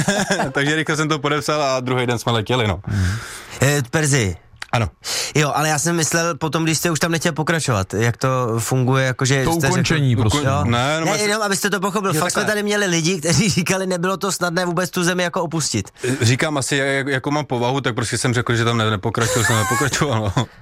Takže rychle jsem to podepsal a druhý den jsme letěli, no. E, Perzi. Ano. Jo, ale já jsem myslel potom, když jste už tam nechtěl pokračovat, jak to funguje, jakože... To ukončení řekl, prostě. Jo? Ne, no, ne, jenom abyste to pochopil. Fakt jsme tady měli lidi, kteří říkali, nebylo to snadné vůbec tu zemi jako opustit. Říkám asi, jak, jako mám povahu, tak prostě jsem řekl, že tam ne, nepokračuju, jsem nepokračoval. No.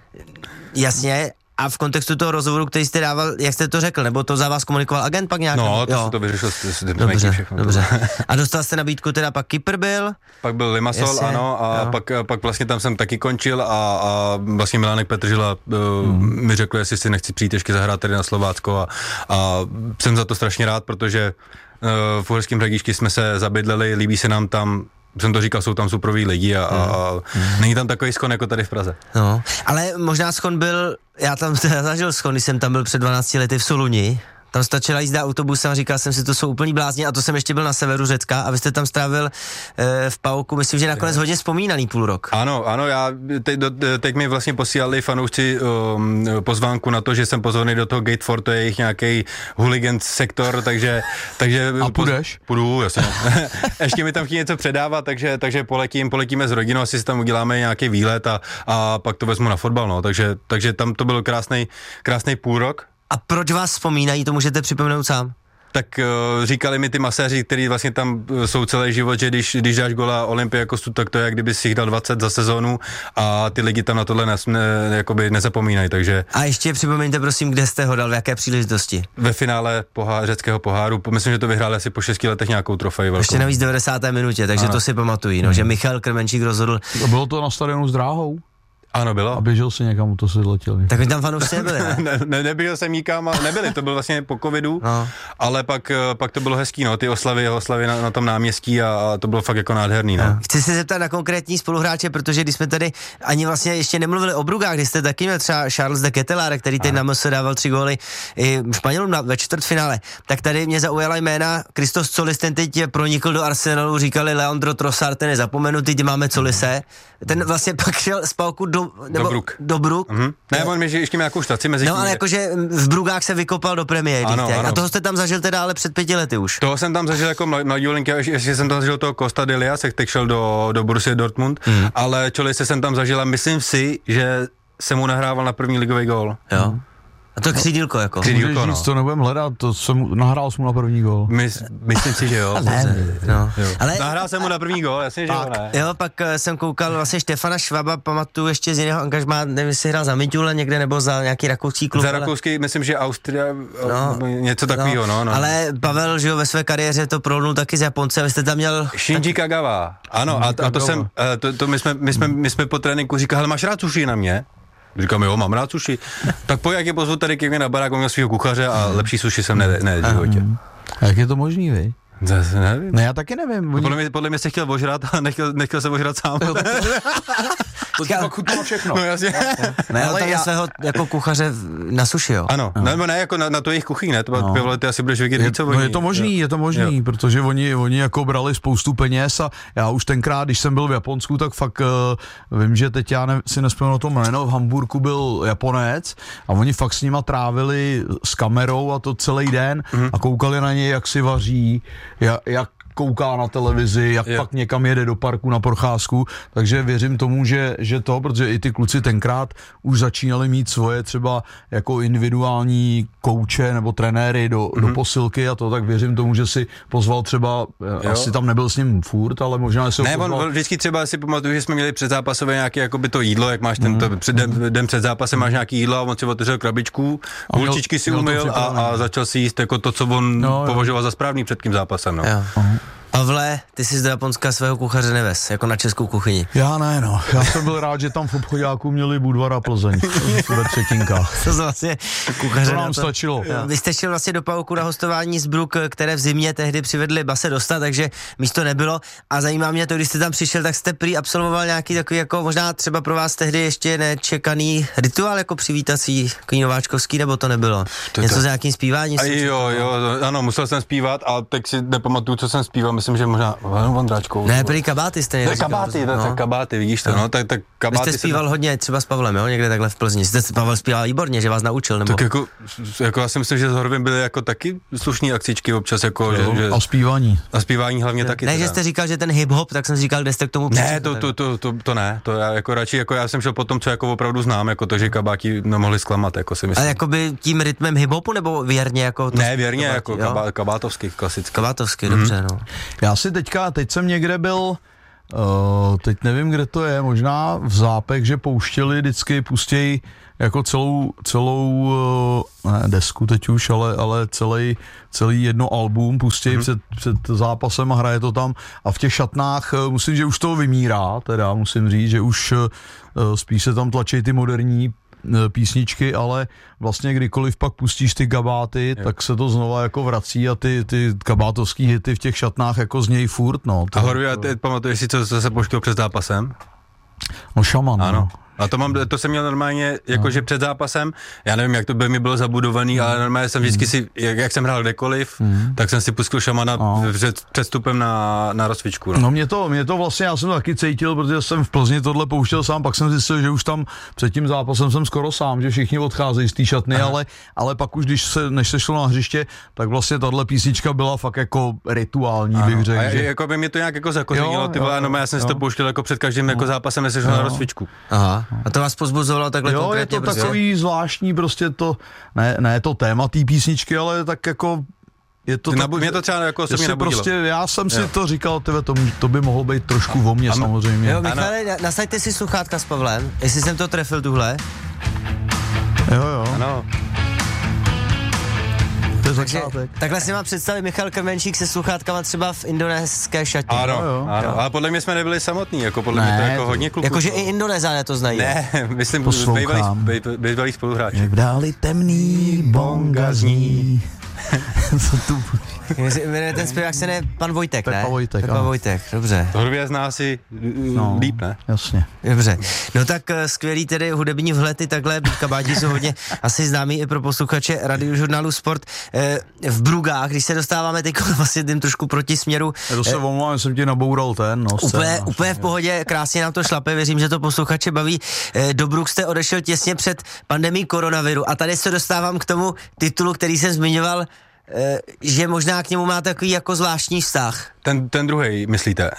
Jasně. A v kontextu toho rozhovoru, který jste dával, jak jste to řekl, nebo to za vás komunikoval agent pak nějak? No, to jo. se to vyřešil s, s Dobře, všechno. dobře. A dostal jste nabídku, teda pak Kypr byl? Pak byl Limassol, Jasně, ano, a pak, pak vlastně tam jsem taky končil a, a vlastně Milánek Petržila uh, hmm. mi řekl, jestli si nechci přijít ještě zahrát tady na Slovácko a, a jsem za to strašně rád, protože uh, v Uherském Hradišti jsme se zabydleli, líbí se nám tam, jsem to říkal, jsou tam suprový lidi a, a, a není tam takový schon jako tady v Praze. No, ale možná schon byl, já tam teda zažil schon, když jsem tam byl před dvanácti lety v Soluni. Tam stačila jízda autobusem a říkal jsem si, to jsou úplný blázni a to jsem ještě byl na severu Řecka a vy jste tam strávil e, v Pauku, myslím, že nakonec hodně vzpomínaný půl rok. Ano, ano, já teď, do, teď mi vlastně posílali fanoušci um, pozvánku na to, že jsem pozvaný do toho Gate four, to je jejich nějaký hooligan sektor, takže... takže a půjdeš? Půjdu, jasně. Ještě mi tam chtějí něco předávat, takže, takže poletím, poletíme s rodinou, asi si tam uděláme nějaký výlet a, a pak to vezmu na fotbal, no, takže, takže tam to byl krásný, krásný půl rok. A proč vás vzpomínají, to můžete připomenout sám? Tak uh, říkali mi ty maséři, kteří vlastně tam uh, jsou celý život, že když, když dáš gola Olympiakosu, tak to je, jak kdyby si jich dal dvacet za sezónu a ty lidi tam na tohle ne, ne, jakoby nezapomínají, takže... A ještě připomeňte prosím, kde jste ho dal, v jaké příležitosti? Ve finále pohá, řeckého poháru, myslím, že to vyhráli asi po šesti letech nějakou trofej velkou. Ještě navíc v devadesáté minutě, takže ano. To si pamatují, no, hmm. že Michal Krmenčík rozhodl... Bylo to na stadionu s dráhou? Ano, bylo. A běžel si někam, to si letěli. Tak my tam fanoušci nebyli, ne? ne, ne neběžel jsem nikam, ale nebyli, to bylo vlastně po covidu, no. Ale pak, pak to bylo hezký, no, ty oslavy, oslavy na, na tom náměstí a, a to bylo fakt jako nádherný, no. Chci se zeptat na konkrétní spoluhráče, protože když jsme tady ani vlastně ještě nemluvili o Brugách, když jste taky měl třeba Charles de Ketelaere, který teď na M S dával tři góly i Španělům ve čtvrtfinále, tak tady mě zaujala jména Christos Colis, ten teď pronikl do Arsenalu, říkali Leandro Trossard, ten je zapomenutý, teď máme Colise, ten vlastně pak šel z Pauku do nebo Dobruk. Dobruk. Mm-hmm. Ne, on mi ještě nějakou štaci mezi tím. No ale jakože v Brugách se vykopal do premiéry. A toho jste tam zažil teda ale před pěti lety už. Toho jsem tam zažil jako mladý Olinky, ještě jsem tam zažil toho Costa Delia, se teď šel do, do Borussia Dortmund, mm. ale Čolise jsem tam zažil a myslím si, že jsem mu nahrával na první ligový gól. Jo. A to je křídílko jako. Křídílko, no. To nebudem hledat, to jsem nahrál jsem mu na první gól. My, myslím si, že jo. Ne, no. Ale nahrál jsem mu na první gól, jasně, že pak, jo, ne. Jo, pak uh, jsem koukal vlastně Štefana Švaba, pamatuju ještě z jiného angažmá, nevím, jestli hrál za Midtjylland někde nebo za nějaký rakouský klub. Za ale... rakouský, myslím, že Austria, no, něco takového, no, no. Ale Pavel, že jo, ve své kariéře to prolnul taky z Japonce, vy jste tam měl... Shinji tak... Kagawa, ano, Shinji a, to, a to jsem, to, to my, jsme, my, jsme, my jsme po tréninku říkali, hele, máš rád sushi na mě? Říkám, jo, mám rád sushi. Tak pojď, jak je pozvu tady ke mně na barák, on měl svýho kuchaře a lepší sushi jsem ne, ne v životě. A jak je to možný, vy? Zase nevím. Ne, já taky nevím. Podle mě, podle mě se chtěl ožrat a nechtěl, nechtěl se ožrat sám. To ti pak chutnalo všechno. No jasně. Ne, ale já... svého jako kuchaře na sushi, jo? Ano, no. ne, ne, jako na, na to jejich kuchyň, ne? To no. Pěvole, ty asi budeš vědět víc, co oni. No je to možný, jo. je to možný, jo. Protože oni, oni jako brali spoustu peněz a já už tenkrát, když jsem byl v Japonsku, tak fakt uh, vím, že teď já ne, si nespomenu to jméno, v Hamburku byl Japonec a oni fakt s nima trávili s kamerou a to celý den mm-hmm. a koukali na něj, jak si vaří, jak, jak kouká na televizi, jak jo. pak někam jede do parku na procházku, takže věřím tomu, že, že to, protože i ty kluci tenkrát už začínali mít svoje třeba jako individuální kouče nebo trenéry do, mm-hmm. do posilky a to, tak věřím tomu, že si pozval třeba, jo. asi tam nebyl s ním furt, ale možná si ho ne, pozval. on vždycky třeba si pamatuju, že jsme měli předzápasové nějaké jakoby to jídlo, jak máš tento, mm. před, den, den před zápasem máš nějaký jídlo a on si otevřel krabičku, hulčičky si umyl a, a začal si jíst jako to, co on no, považoval za správný před tím zápasem. No. A Pavle, ty jsi z Japonska svého kuchaře nevez, jako na českou kuchyni. Já ne, no. Já jsem byl rád, že tam v obchodáku měli Budvar a Plzeň ve třetinkách. To vlastně kuchaře to nám na to. stačilo. Jo. Vy jste šel vlastně do Pauku na hostování z Bruk, které v zimě tehdy přivedli Base Dosta, takže místo nebylo. A zajímá mě to, když jste tam přišel, tak jste prý absolvoval nějaký takový, jako možná třeba pro vás tehdy ještě nečekaný rituál, jako přivítací, takový nováčkovský, nebo to nebylo? To Něco to... s nějakým zpíváním? A jo, jo, ano, musel jsem zpívat a teď si nepamatuju, co jsem zpíval, myslím, že možná Vondráčkou. Ne, prý kabáty jste nejde. Kabáty, no. tak kabáty, vidíš to, no, no tak, tak kabáty. Vy jste zpíval hodně třeba s Pavlem, jo, někde takhle v Plzni. Jste Pavel zpíval výborně, že vás naučil, nebo? Tak jako, jako já si myslím, že s Horvem byly jako taky slušný akcičky občas, jako, jo, že, že... A zpívání. A zpívání hlavně ne, taky. Ne, teda. že jste říkal, že ten hip-hop, tak jsem si říkal, kde jste k tomu Ne, to, to, to, to, to ne, to já jako radši, jako já jsem šel po tom, co jako opravdu znám, jako to, že kabáti nemohli zklamat, jako si myslím. Ale jakoby tím rytmem hip-hopu, nebo věrně jako? To ne, věrně, kabáti, jako kabá, kabátovský, klasický. Kabátovský, mm. dobře, no. Já si teďka, teď jsem někde byl, uh, teď nevím, kde to je, možná v Zápech, že pouštěli vždycky, pustějí jako celou, celou, uh, ne desku teď už, ale, ale celý, celý jedno album pustějí mm. před, před zápasem a hraje to tam a v těch šatnách uh, musím, že už to vymírá, teda musím říct, že už uh, spíš se tam tlačí ty moderní písničky, ale vlastně kdykoliv pak pustíš ty kabáty, jo. tak se to znova jako vrací a ty, ty kabátovský hity v těch šatnách jako znějí furt, no. To, a Horvě, a ty pamatuješ si, co, co se poštil před zápasem? No šaman, ano. No. A to, mám, to jsem měl normálně, jakože no. před zápasem, já nevím, jak to by mi bylo zabudovaný, mm. ale normálně jsem vždycky si, jak, jak jsem hrál kdekoliv, mm. tak jsem si pustil šamana no. před předstupem na, na rozcvičku. No, no mě, to, mě to vlastně, já jsem to taky cítil, protože jsem v Plzni tohle pouštěl sám, pak jsem zjistil, že už tam před tím zápasem jsem skoro sám, že všichni odcházejí z té šatny, ale, ale pak už, když se, než se šlo na hřiště, tak vlastně tahle písnička byla fakt jako rituální, ano. bych řekl. A že... jako by mě to nějak jako zakořenilo, ty vole, no já jsem jo. si to pouštěl jako před každým jako zápasem, než se šlo na rozcvičku. Aha. A to vás pozbuzovalo takhle jo, konkrétně? Jo, je to takový zvláštní prostě to, ne, ne to téma té písničky, ale tak jako je to tak, mě to třeba jako osobně nabudilo. Prostě, já jsem si jo. to říkal, tyve, to, to by mohlo být trošku o mně samozřejmě. Jo, Michale, nasaďte si sluchátka s Pavlem, jestli jsem to trefil tuhle. Jo, jo. Ano. Takže, takhle si mám představit Michal Krmenčík se sluchátkama třeba v indonéské šatě. Ano, jo, jo. ano. Ale podle mě jsme nebyli samotní, jako podle ne, mě to jako hodně kluků. Jakože i Indonézané to znají. Ne, myslím, bývalý spoluhráči. Jak dáli temný bonga zní. Co tu... Ten zpěvák se ne Pan Vojtek, Pepa ne? Vojtek, Pepa Vojtek, dobře. Horvě zná si no, líp, ne? Jasně. Dobře. No tak skvělý tedy hudební vhledy, takhle kabáti jsou hodně asi známí i pro posluchače radiožurnálu Sport. V Brugách, když se dostáváme teď vlastně tím trošku proti směru. Já to se omlouvám, jsem ti naboural ten, no. Úplně, scén, úplně v pohodě, krásně nám to šlape, věřím, že to posluchače baví. Do Bruk jste odešel těsně před pandemií koronaviru a tady se dostávám k tomu titulu, který jsem zmiňoval, že možná k němu má takový jako zvláštní vztah. Ten, ten druhý, myslíte?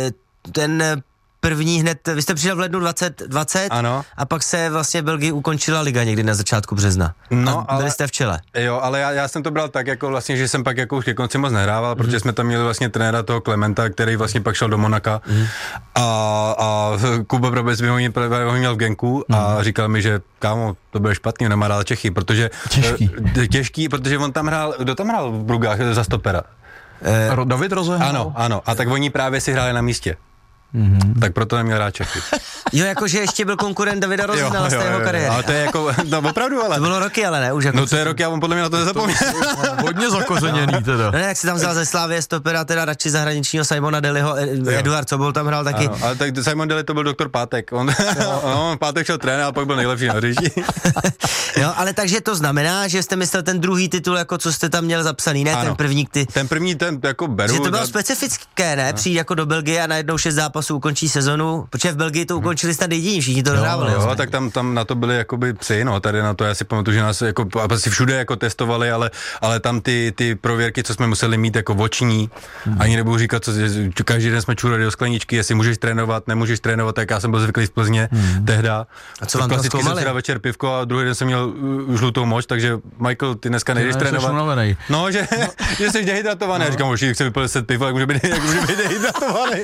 Ten první hned, vy jste přišel v lednu dvacet dvacet ano. a pak se vlastně v Belgii ukončila liga někdy na začátku března. No, a byli ale, jste v čele. Jo, ale já, já jsem to bral tak, jako vlastně, že jsem pak jako už ke konci moc nehrával, mm. protože jsme tam měli vlastně trenéra toho Klementa, který vlastně pak šel do Monaka mm. a, a Kuba Brabec by ho měl v Genku mm. a říkal mi, že kámo, to bude špatný, nemá rád Čechy, protože těžký. těžký, protože on tam hrál, kdo tam hrál v Brugách za stopera? Eh, David Rozehnal. Ano, ano, a tak oni právě si hráli na místě. Mm-hmm. Tak proto neměl rád Čechy. Jo, jakože ještě byl konkurent Davida Rozehnala z té jeho kariéry. Ale to je jako, no opravdu, ale. To bylo roky, ale ne, už jako. No to je roky, a on podle mě na to nezapomněl. Hodně zakořeněný teda. No ne, jak si tam vzal ze Slávie stopera, teda radši zahraničního Simona Deliho, Eduard Sobol tam hrál taky. Ano, ale tak Simon Deli to byl doktor Pátek. On, no, Pátek šel trénovat, a pak byl nejlepší na hřišti. Jo, ale takže to znamená, že jste myslel ten druhý titul, jako co jste tam měl zapsaný, ne ano. ten první, ty. Ten první, ten jako beru. Že to bylo na... specifické, ne? Přijít jako do Belgie a najednou šest zápasů ukončí sezonu, protože v Belgii to ukončili snad jediní, všichni to dohrávali. Jo, jo, tak tam, tam na to byli jakoby psy, no, tady na to já si pamatuju, že nás jako asi všude jako testovali, ale, ale tam ty, ty prověrky, co jsme museli mít jako oční, hmm. ani nebudu říkat, co, každý den jsme čurali do skleničky, jestli můžeš trénovat, nemůžeš trénovat, tak já jsem byl zvyklý z Plzně hmm. tehda. A co vám tam zkoumali? Jsem večer pivko a druhý den jsem měl uh, žlutou moč, takže Michael, ty dneska nejdeš trénovat. No, že, že jsi dehydratovaný, no. Říkám, už chci vypít deset piv, jak může být, jak může být dehydratovaný.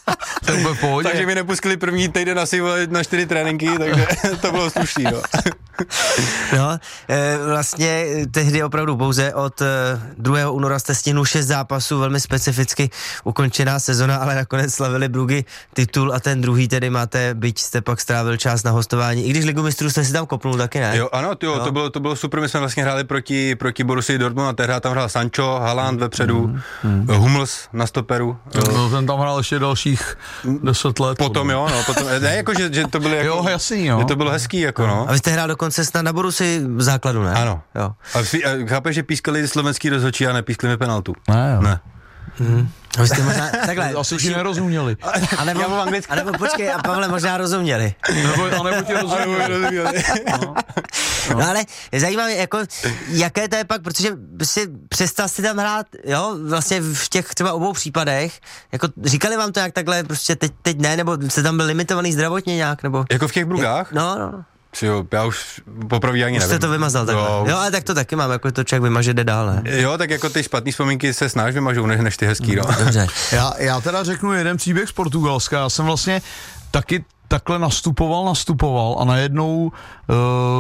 Takže mi nepustili první týden asi na čtyři tréninky, takže to bylo slušný, no. No, e, vlastně tehdy opravdu pouze od e, druhého února jste stihnul šest zápasů, velmi specificky ukončená sezona, ale nakonec slavili Bruggy titul a ten druhý tedy máte, byť jste pak strávil čas na hostování, i když Ligu mistrů jste si tam kopnul taky, ne? Jo, ano, tyjo, no. to, bylo, to bylo super, my jsme vlastně hráli proti, proti Borussii Dortmund a tehdy tam hrál Sancho, Haaland vepředu, mm, mm. Hummels na stoperu. No, ten tam hrál ještě dalších deset let. Potom jo, no, potom, ne, jako, že, že to bylo jako, jo, jasný, jo. Že to bylo hezký, jako no. A vy jste hrál dokonce snad na Borussii v základu, ne? Ano. Jo. A, a chápeš, že pískali slovenský rozhodčí a nepískli mi penaltu? Ne, jo. Ne. Mm. A vy jste možná, takhle. Asi ti nerozuměli. A nebo, a nebo počkej, a Pavle možná rozuměli. Nebo, a nebo ti rozuměli. No. No ale zajímavé, jako, jaké to je pak, protože si přestal si tam hrát, jo, vlastně v těch třeba obou případech, jako říkali vám to jak takhle, prostě teď, teď ne, nebo jste tam byl limitovaný zdravotně nějak, nebo? Jako v těch Brugách? No, no. Jo, já už poprvé ani už nevím. jste to vymazal takhle. Jo. jo, ale tak to taky mám, jako to člověk vymaže, jde dál, ne? Jo, tak jako ty špatný vzpomínky se snáš vymažou, než, než ty hezký, no. Dobře. Já, já teda řeknu jeden příběh z Portugalska, já jsem vlastně taky takhle nastupoval, nastupoval a najednou uh,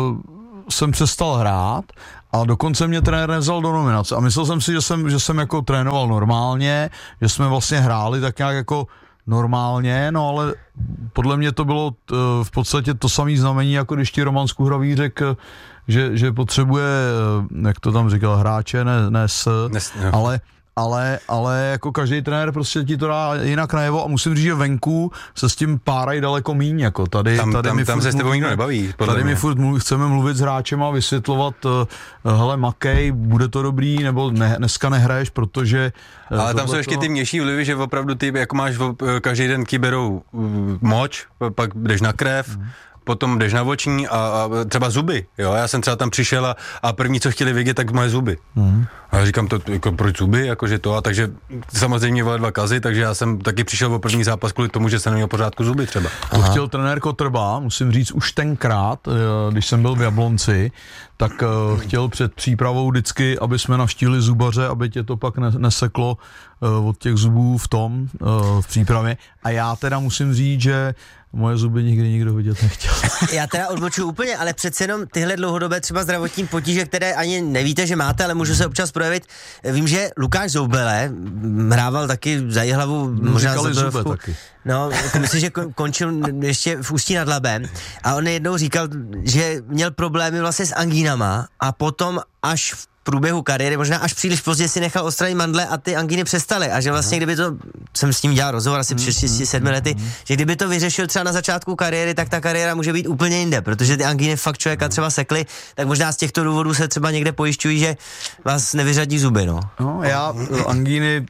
jsem přestal hrát a dokonce mě trenér nevzal do nominace a myslel jsem si, že jsem, že jsem jako trénoval normálně, že jsme vlastně hráli tak nějak jako normálně, no ale podle mě to bylo t, v podstatě to samé znamení, jako když ti Roman Skuhravý řekl, že, že potřebuje, jak to tam říkal, hráče, ne, ne s, Nes, ale Ale, ale jako každý trenér prostě ti to dá jinak najevo a musím říct, že venku se s tím párají daleko míň, jako tady, tam, tady tam, mi tam se s tebou nikdo nebaví. Tady mě. my furt mluv, chceme mluvit s hráčem a vysvětlovat, uh, hele makej, bude to dobrý, nebo ne, dneska nehraješ, protože... Uh, ale tam jsou ještě ty mější vlivy, že opravdu ty, jako máš každý den kyberou uh, moč, pak jdeš na krev, mm. potom jdeš na oční a, a třeba zuby, jo, já jsem třeba tam přišel a, a první, co chtěli vidět, tak moje zuby. Mm. A já říkám, to, jako, proč zuby, jakože to, a takže samozřejmě byly dva kazy, takže já jsem taky přišel o první zápas kvůli tomu, že jsem neměl pořádku zuby třeba. To Aha. chtěl trenér Kotrba, musím říct, už tenkrát, když jsem byl v Jablonci, tak uh, chtěl před přípravou vždycky, aby jsme navštívili zubaře, aby tě to pak ne- neseklo uh, od těch zubů v tom, uh, v přípravě. A já teda musím říct, že moje zuby nikdy nikdo vidět nechtěl. Já teda odbočuju úplně, ale přece jenom tyhle dlouhodobé třeba zdravotní potíže, které ani nevíte, že máte, ale můžu se občas projevit. Vím, že Lukáš Zoubele hrával taky za Jihlavu, možná za Dorovku. No, jako myslím, že končil ještě v Ústí nad Labem a on jednou říkal, že měl problémy vlastně s angínama a potom až v průběhu kariéry, možná až příliš pozdě si nechal odstranit mandle a ty angíny přestaly a že vlastně kdyby to, jsem s ním dělal rozhovor asi před šesti sedmi lety, že kdyby to vyřešil třeba na začátku kariéry, tak ta kariéra může být úplně jinde, protože ty angíny fakt člověka třeba sekly, tak možná z těchto důvodů se třeba někde pojišťují, že vás nevyřadí zuby, no. No, já angíny,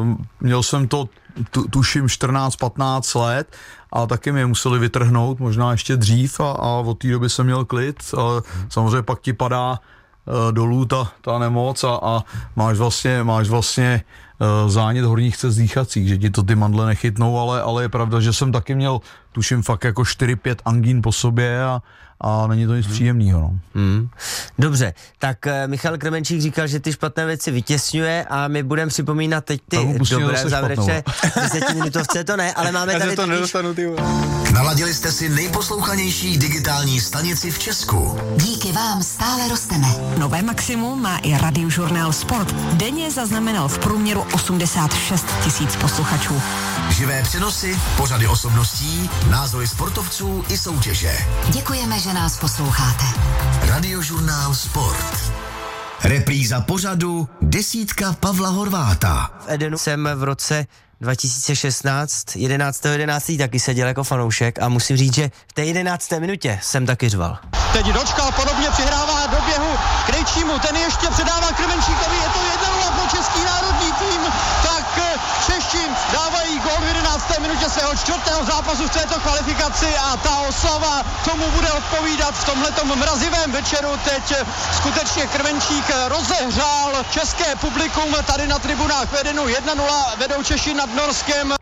měl jsem to tu, tuším čtrnáct patnáct let a taky mě museli vytrhnout, možná ještě dřív a, a od té doby jsem měl klid a samozřejmě pak ti padá dolů ta, ta nemoc a, a máš vlastně, máš vlastně uh, zánět horních cest dýchacích, že ti to ty mandle nechytnou, ale, ale je pravda, že jsem taky měl, tuším fakt jako čtyři pět angín po sobě a, a není to nic hmm. příjemného. No. Hmm. Dobře, tak uh, Michal Krmenčík říkal, že ty špatné věci vytěsňuje a my budeme připomínat teď ty dobré závěreče. Desetiminutovce to ne, ale máme tady to nedostanu, ty. Naladili jste si nejposlouchanější digitální stanici v Česku. Díky vám stále rosteme. Nové maximum má i Radiožurnál Sport. Denně zaznamenal v průměru osmdesát šest tisíc posluchačů. Živé přenosy, pořady osobností, názory sportovců i soutěže. Děkujeme, že nás posloucháte. Radiožurnál Sport. Repríza pořadu Desítka Pavla Horváta. V Edenu jsem v roce dva tisíce šestnáct, jedenáctého jedenáctého taky seděl jako fanoušek a musím říct, že v té jedenácté minutě jsem taky řval. Teď dočkal, podobně přihrává do běhu k Nejčímu, ten ještě předává Krmenčíkovi, je to jedna nula pro český národní tým, tak Češi dávají gól v jedenácté minutě svého čtvrtého zápasu v této kvalifikaci a ta oslava tomu bude odpovídat v tomhletom mrazivém večeru. Teď skutečně Krmenčík rozehřál české publikum tady na tribunách v Edenu, jedna nula vedou Češi nad Norskem.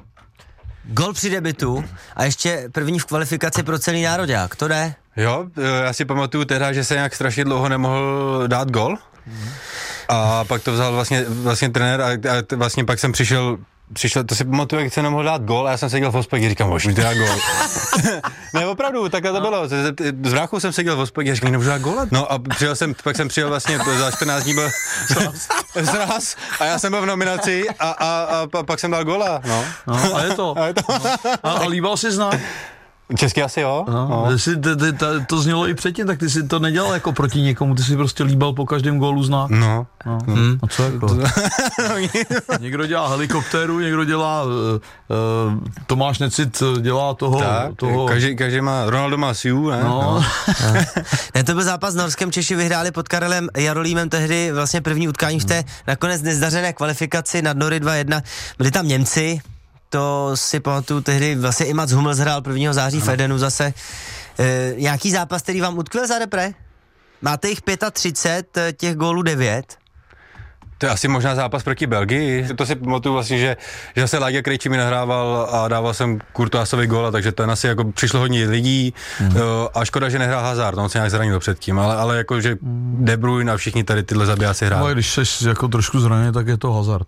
Gol při debutu a ještě první v kvalifikaci pro celý nároďák, to jde? Jo, já si pamatuju teda, že se nějak strašně dlouho nemohl dát gol. Mm. A pak to vzal vlastně, vlastně trenér a, a vlastně pak jsem přišel přišlo, to si pamatuju, jak jsem nemohl dát gól a já jsem seděl v hospodě, říkám, můžu dát gól. Ne, opravdu, takhle to bylo. S bráchou jsem seděl v hospodě, říkám, nemůžu dát gól. No a přijel jsem, pak jsem přijel vlastně za čtrnáct dní byl zraz a já jsem byl v nominaci a, a, a, a pak jsem dal góla. No. No, a je to. A, je to. No. A, a líbal jsi znak? Česky asi jo. No, no. Jsi, t, t, t, to znělo i předtím, tak ty si to nedělal jako proti někomu, ty si prostě líbal po každém gólu znak. No. no. Hmm. A co jako? Někdo dělá helikoptéru, někdo dělá, uh, uh, Tomáš Necit dělá toho... Tak, toho... Každý, každý má, Ronaldo má Siu, ne? No. no. Ne, to byl zápas s Norskem, Češi vyhráli pod Karelem Jarolímem tehdy vlastně první utkání v té nakonec nezdařené kvalifikaci nad Nory dva jedna. Byli tam Němci, to si pamatuju tehdy, vlastně i Mats Hummels hrál prvního září v Edenu zase. E, nějaký zápas, který vám utkvěl za repre? Máte jich třicet pět, těch gólů devět. To je asi možná zápas proti Belgii. To si pamatuju vlastně, že, že zase Láďa Krejčí mi nahrával a dával jsem Courtoisovi góla, takže ten asi jako přišlo hodně lidí hmm. a škoda, že nehrál Hazard, on se nějak zranil předtím, ale, ale jako, že De Bruyne a všichni tady tyhle zabijáci hráli. No, když jsi jako trošku zraněný, tak je to Hazard.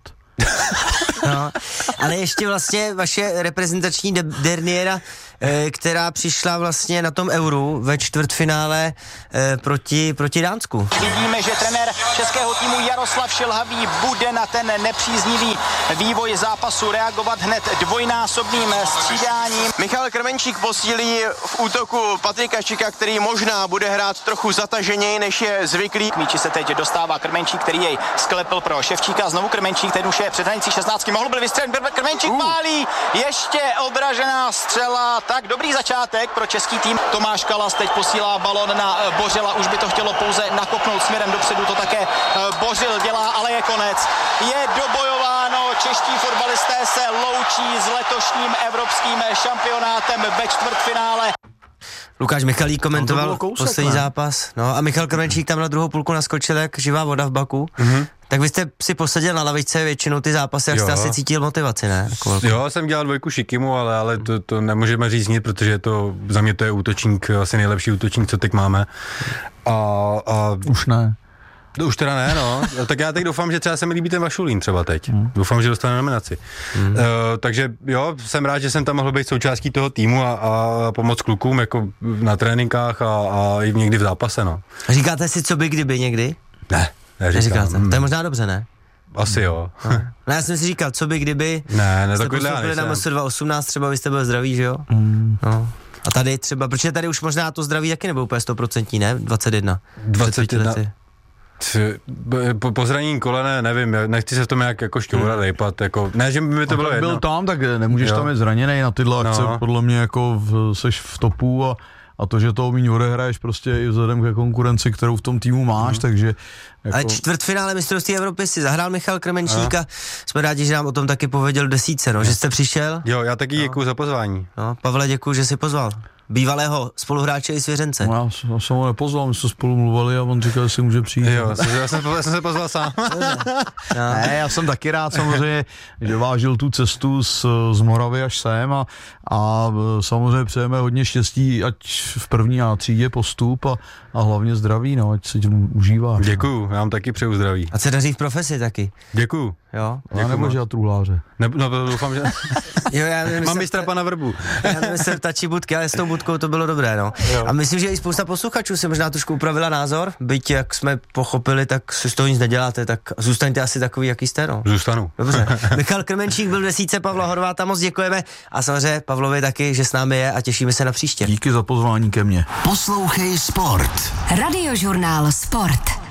No, ale ještě vlastně vaše reprezentační de- derniéra, e, která přišla vlastně na tom Euru ve čtvrtfinále e, proti, proti Dánsku. Vidíme, že trenér českého týmu Jaroslav Šilhavý bude na ten nepříznivý vývoj zápasu reagovat hned dvojnásobným střídáním. Michal Krmenčík posílí v útoku Patrika Šika, který možná bude hrát trochu zataženěji, než je zvyklý. K míči se teď dostává Krmenčík, který jej sklepil pro Ševčíka. Znovu Krmenčík, ten už je před hranicí šestnáctky, mohl byl vystřelit, Krmenčík uh. pálí, ještě odražená střela, tak dobrý začátek pro český tým. Tomáš Kalas teď posílá balon na Bořila, už by to chtělo pouze nakopnout směrem dopředu, to také Bořil dělá, ale je konec. Je dobojováno, čeští fotbalisté se loučí s letošním evropským šampionátem ve čtvrtfinále. Lukáš Michalík komentoval kousek, poslední ne? zápas, no a Michal Krmenčík tam na druhou půlku naskočil jak živá voda v Baku. Mm-hmm. Tak vy jste si posadil na lavičce většinou ty zápasy, jak jo. jste asi cítil motivaci, ne? Jo, jsem dělal dvojku Šikimu, ale, ale to, to nemůžeme říct nic, protože to, za mě to je útočník, asi nejlepší útočník, co teď máme. A, a už ne. Už teda ne, no. Tak já teď doufám, že třeba se mi líbí ten Vašulín třeba teď. Hmm. Doufám, že dostane nominaci. Hmm. Uh, takže jo, jsem rád, že jsem tam mohl být součástí toho týmu a, a pomoct klukům jako na tréninkách a, a i někdy v zápase, no. Říkáte si, co by kdyby někdy? Ne, neříkám. Neříkáte. To je možná dobře, ne? Asi jo. No, no já jsem si říkal, co by kdyby ne, ne, jste postoupili na M S dva osmnáct, třeba byste byl zdravý, že jo? Hmm. No. A tady třeba, protože tady už možná to zdraví taky nebylo úplně stoprocentní, ne? dvacet jedna. dvacet jedna. Po, po zranění kolene, nevím, nechci se v tom nějak jako šťourat, hmm. rejpat, jako, ne, že by mi to bylo jedno. Byl tam, tak nemůžeš jo. tam být zraněnej na tyhle akce, no. podle mě jako v, seš v topu a, a to, že to míň odehraješ prostě i vzhledem ke konkurenci, kterou v tom týmu máš, hmm. takže... Jako... Ale čtvrtfinále mistrovství Evropy si zahrál Michal Krmenčík a jsme rádi, že nám o tom taky pověděl desítce, no, že jste přišel. Jo, já taky no. děkuju za pozvání. No, Pavle, děkuju, že jsi pozval. Bývalého spoluhráče i svěřence. No, já jsem ho nepozval, my jsme spolu mluvili a on říkal, že si může přijít. Jo, já jsem, já jsem se pozval sám. No. Ne, já jsem taky rád samozřejmě, že vážil tu cestu z, z Moravy až sem a, a samozřejmě přejeme hodně štěstí, ať v první a třídě postup a, a hlavně zdraví, no, ať si tím užívá. Děkuju, já vám taky přeju zdraví. A se daří v profesi taky. Děkuju. Jo. Já nebo že já truhláře. Ne, no, doufám, že... jo, já nevím, mám mistra pana Vrbu. Já nemyslím tačí budky, ale s tou budkou to bylo dobré, no. Jo. A myslím, že i spousta posluchačů se možná trošku upravila názor, byť jak jsme pochopili, tak si z toho nic neděláte, tak zůstaňte asi takový, jaký jste, no. Zůstanu. Dobře. Michal Krmenčík byl v desítce, Pavla Horváta, moc děkujeme a samozřejmě Pavlovi taky, že s námi je a těšíme se na příště. Díky za pozvání ke mně. Poslouchej Sport. Radiožurnál Sport.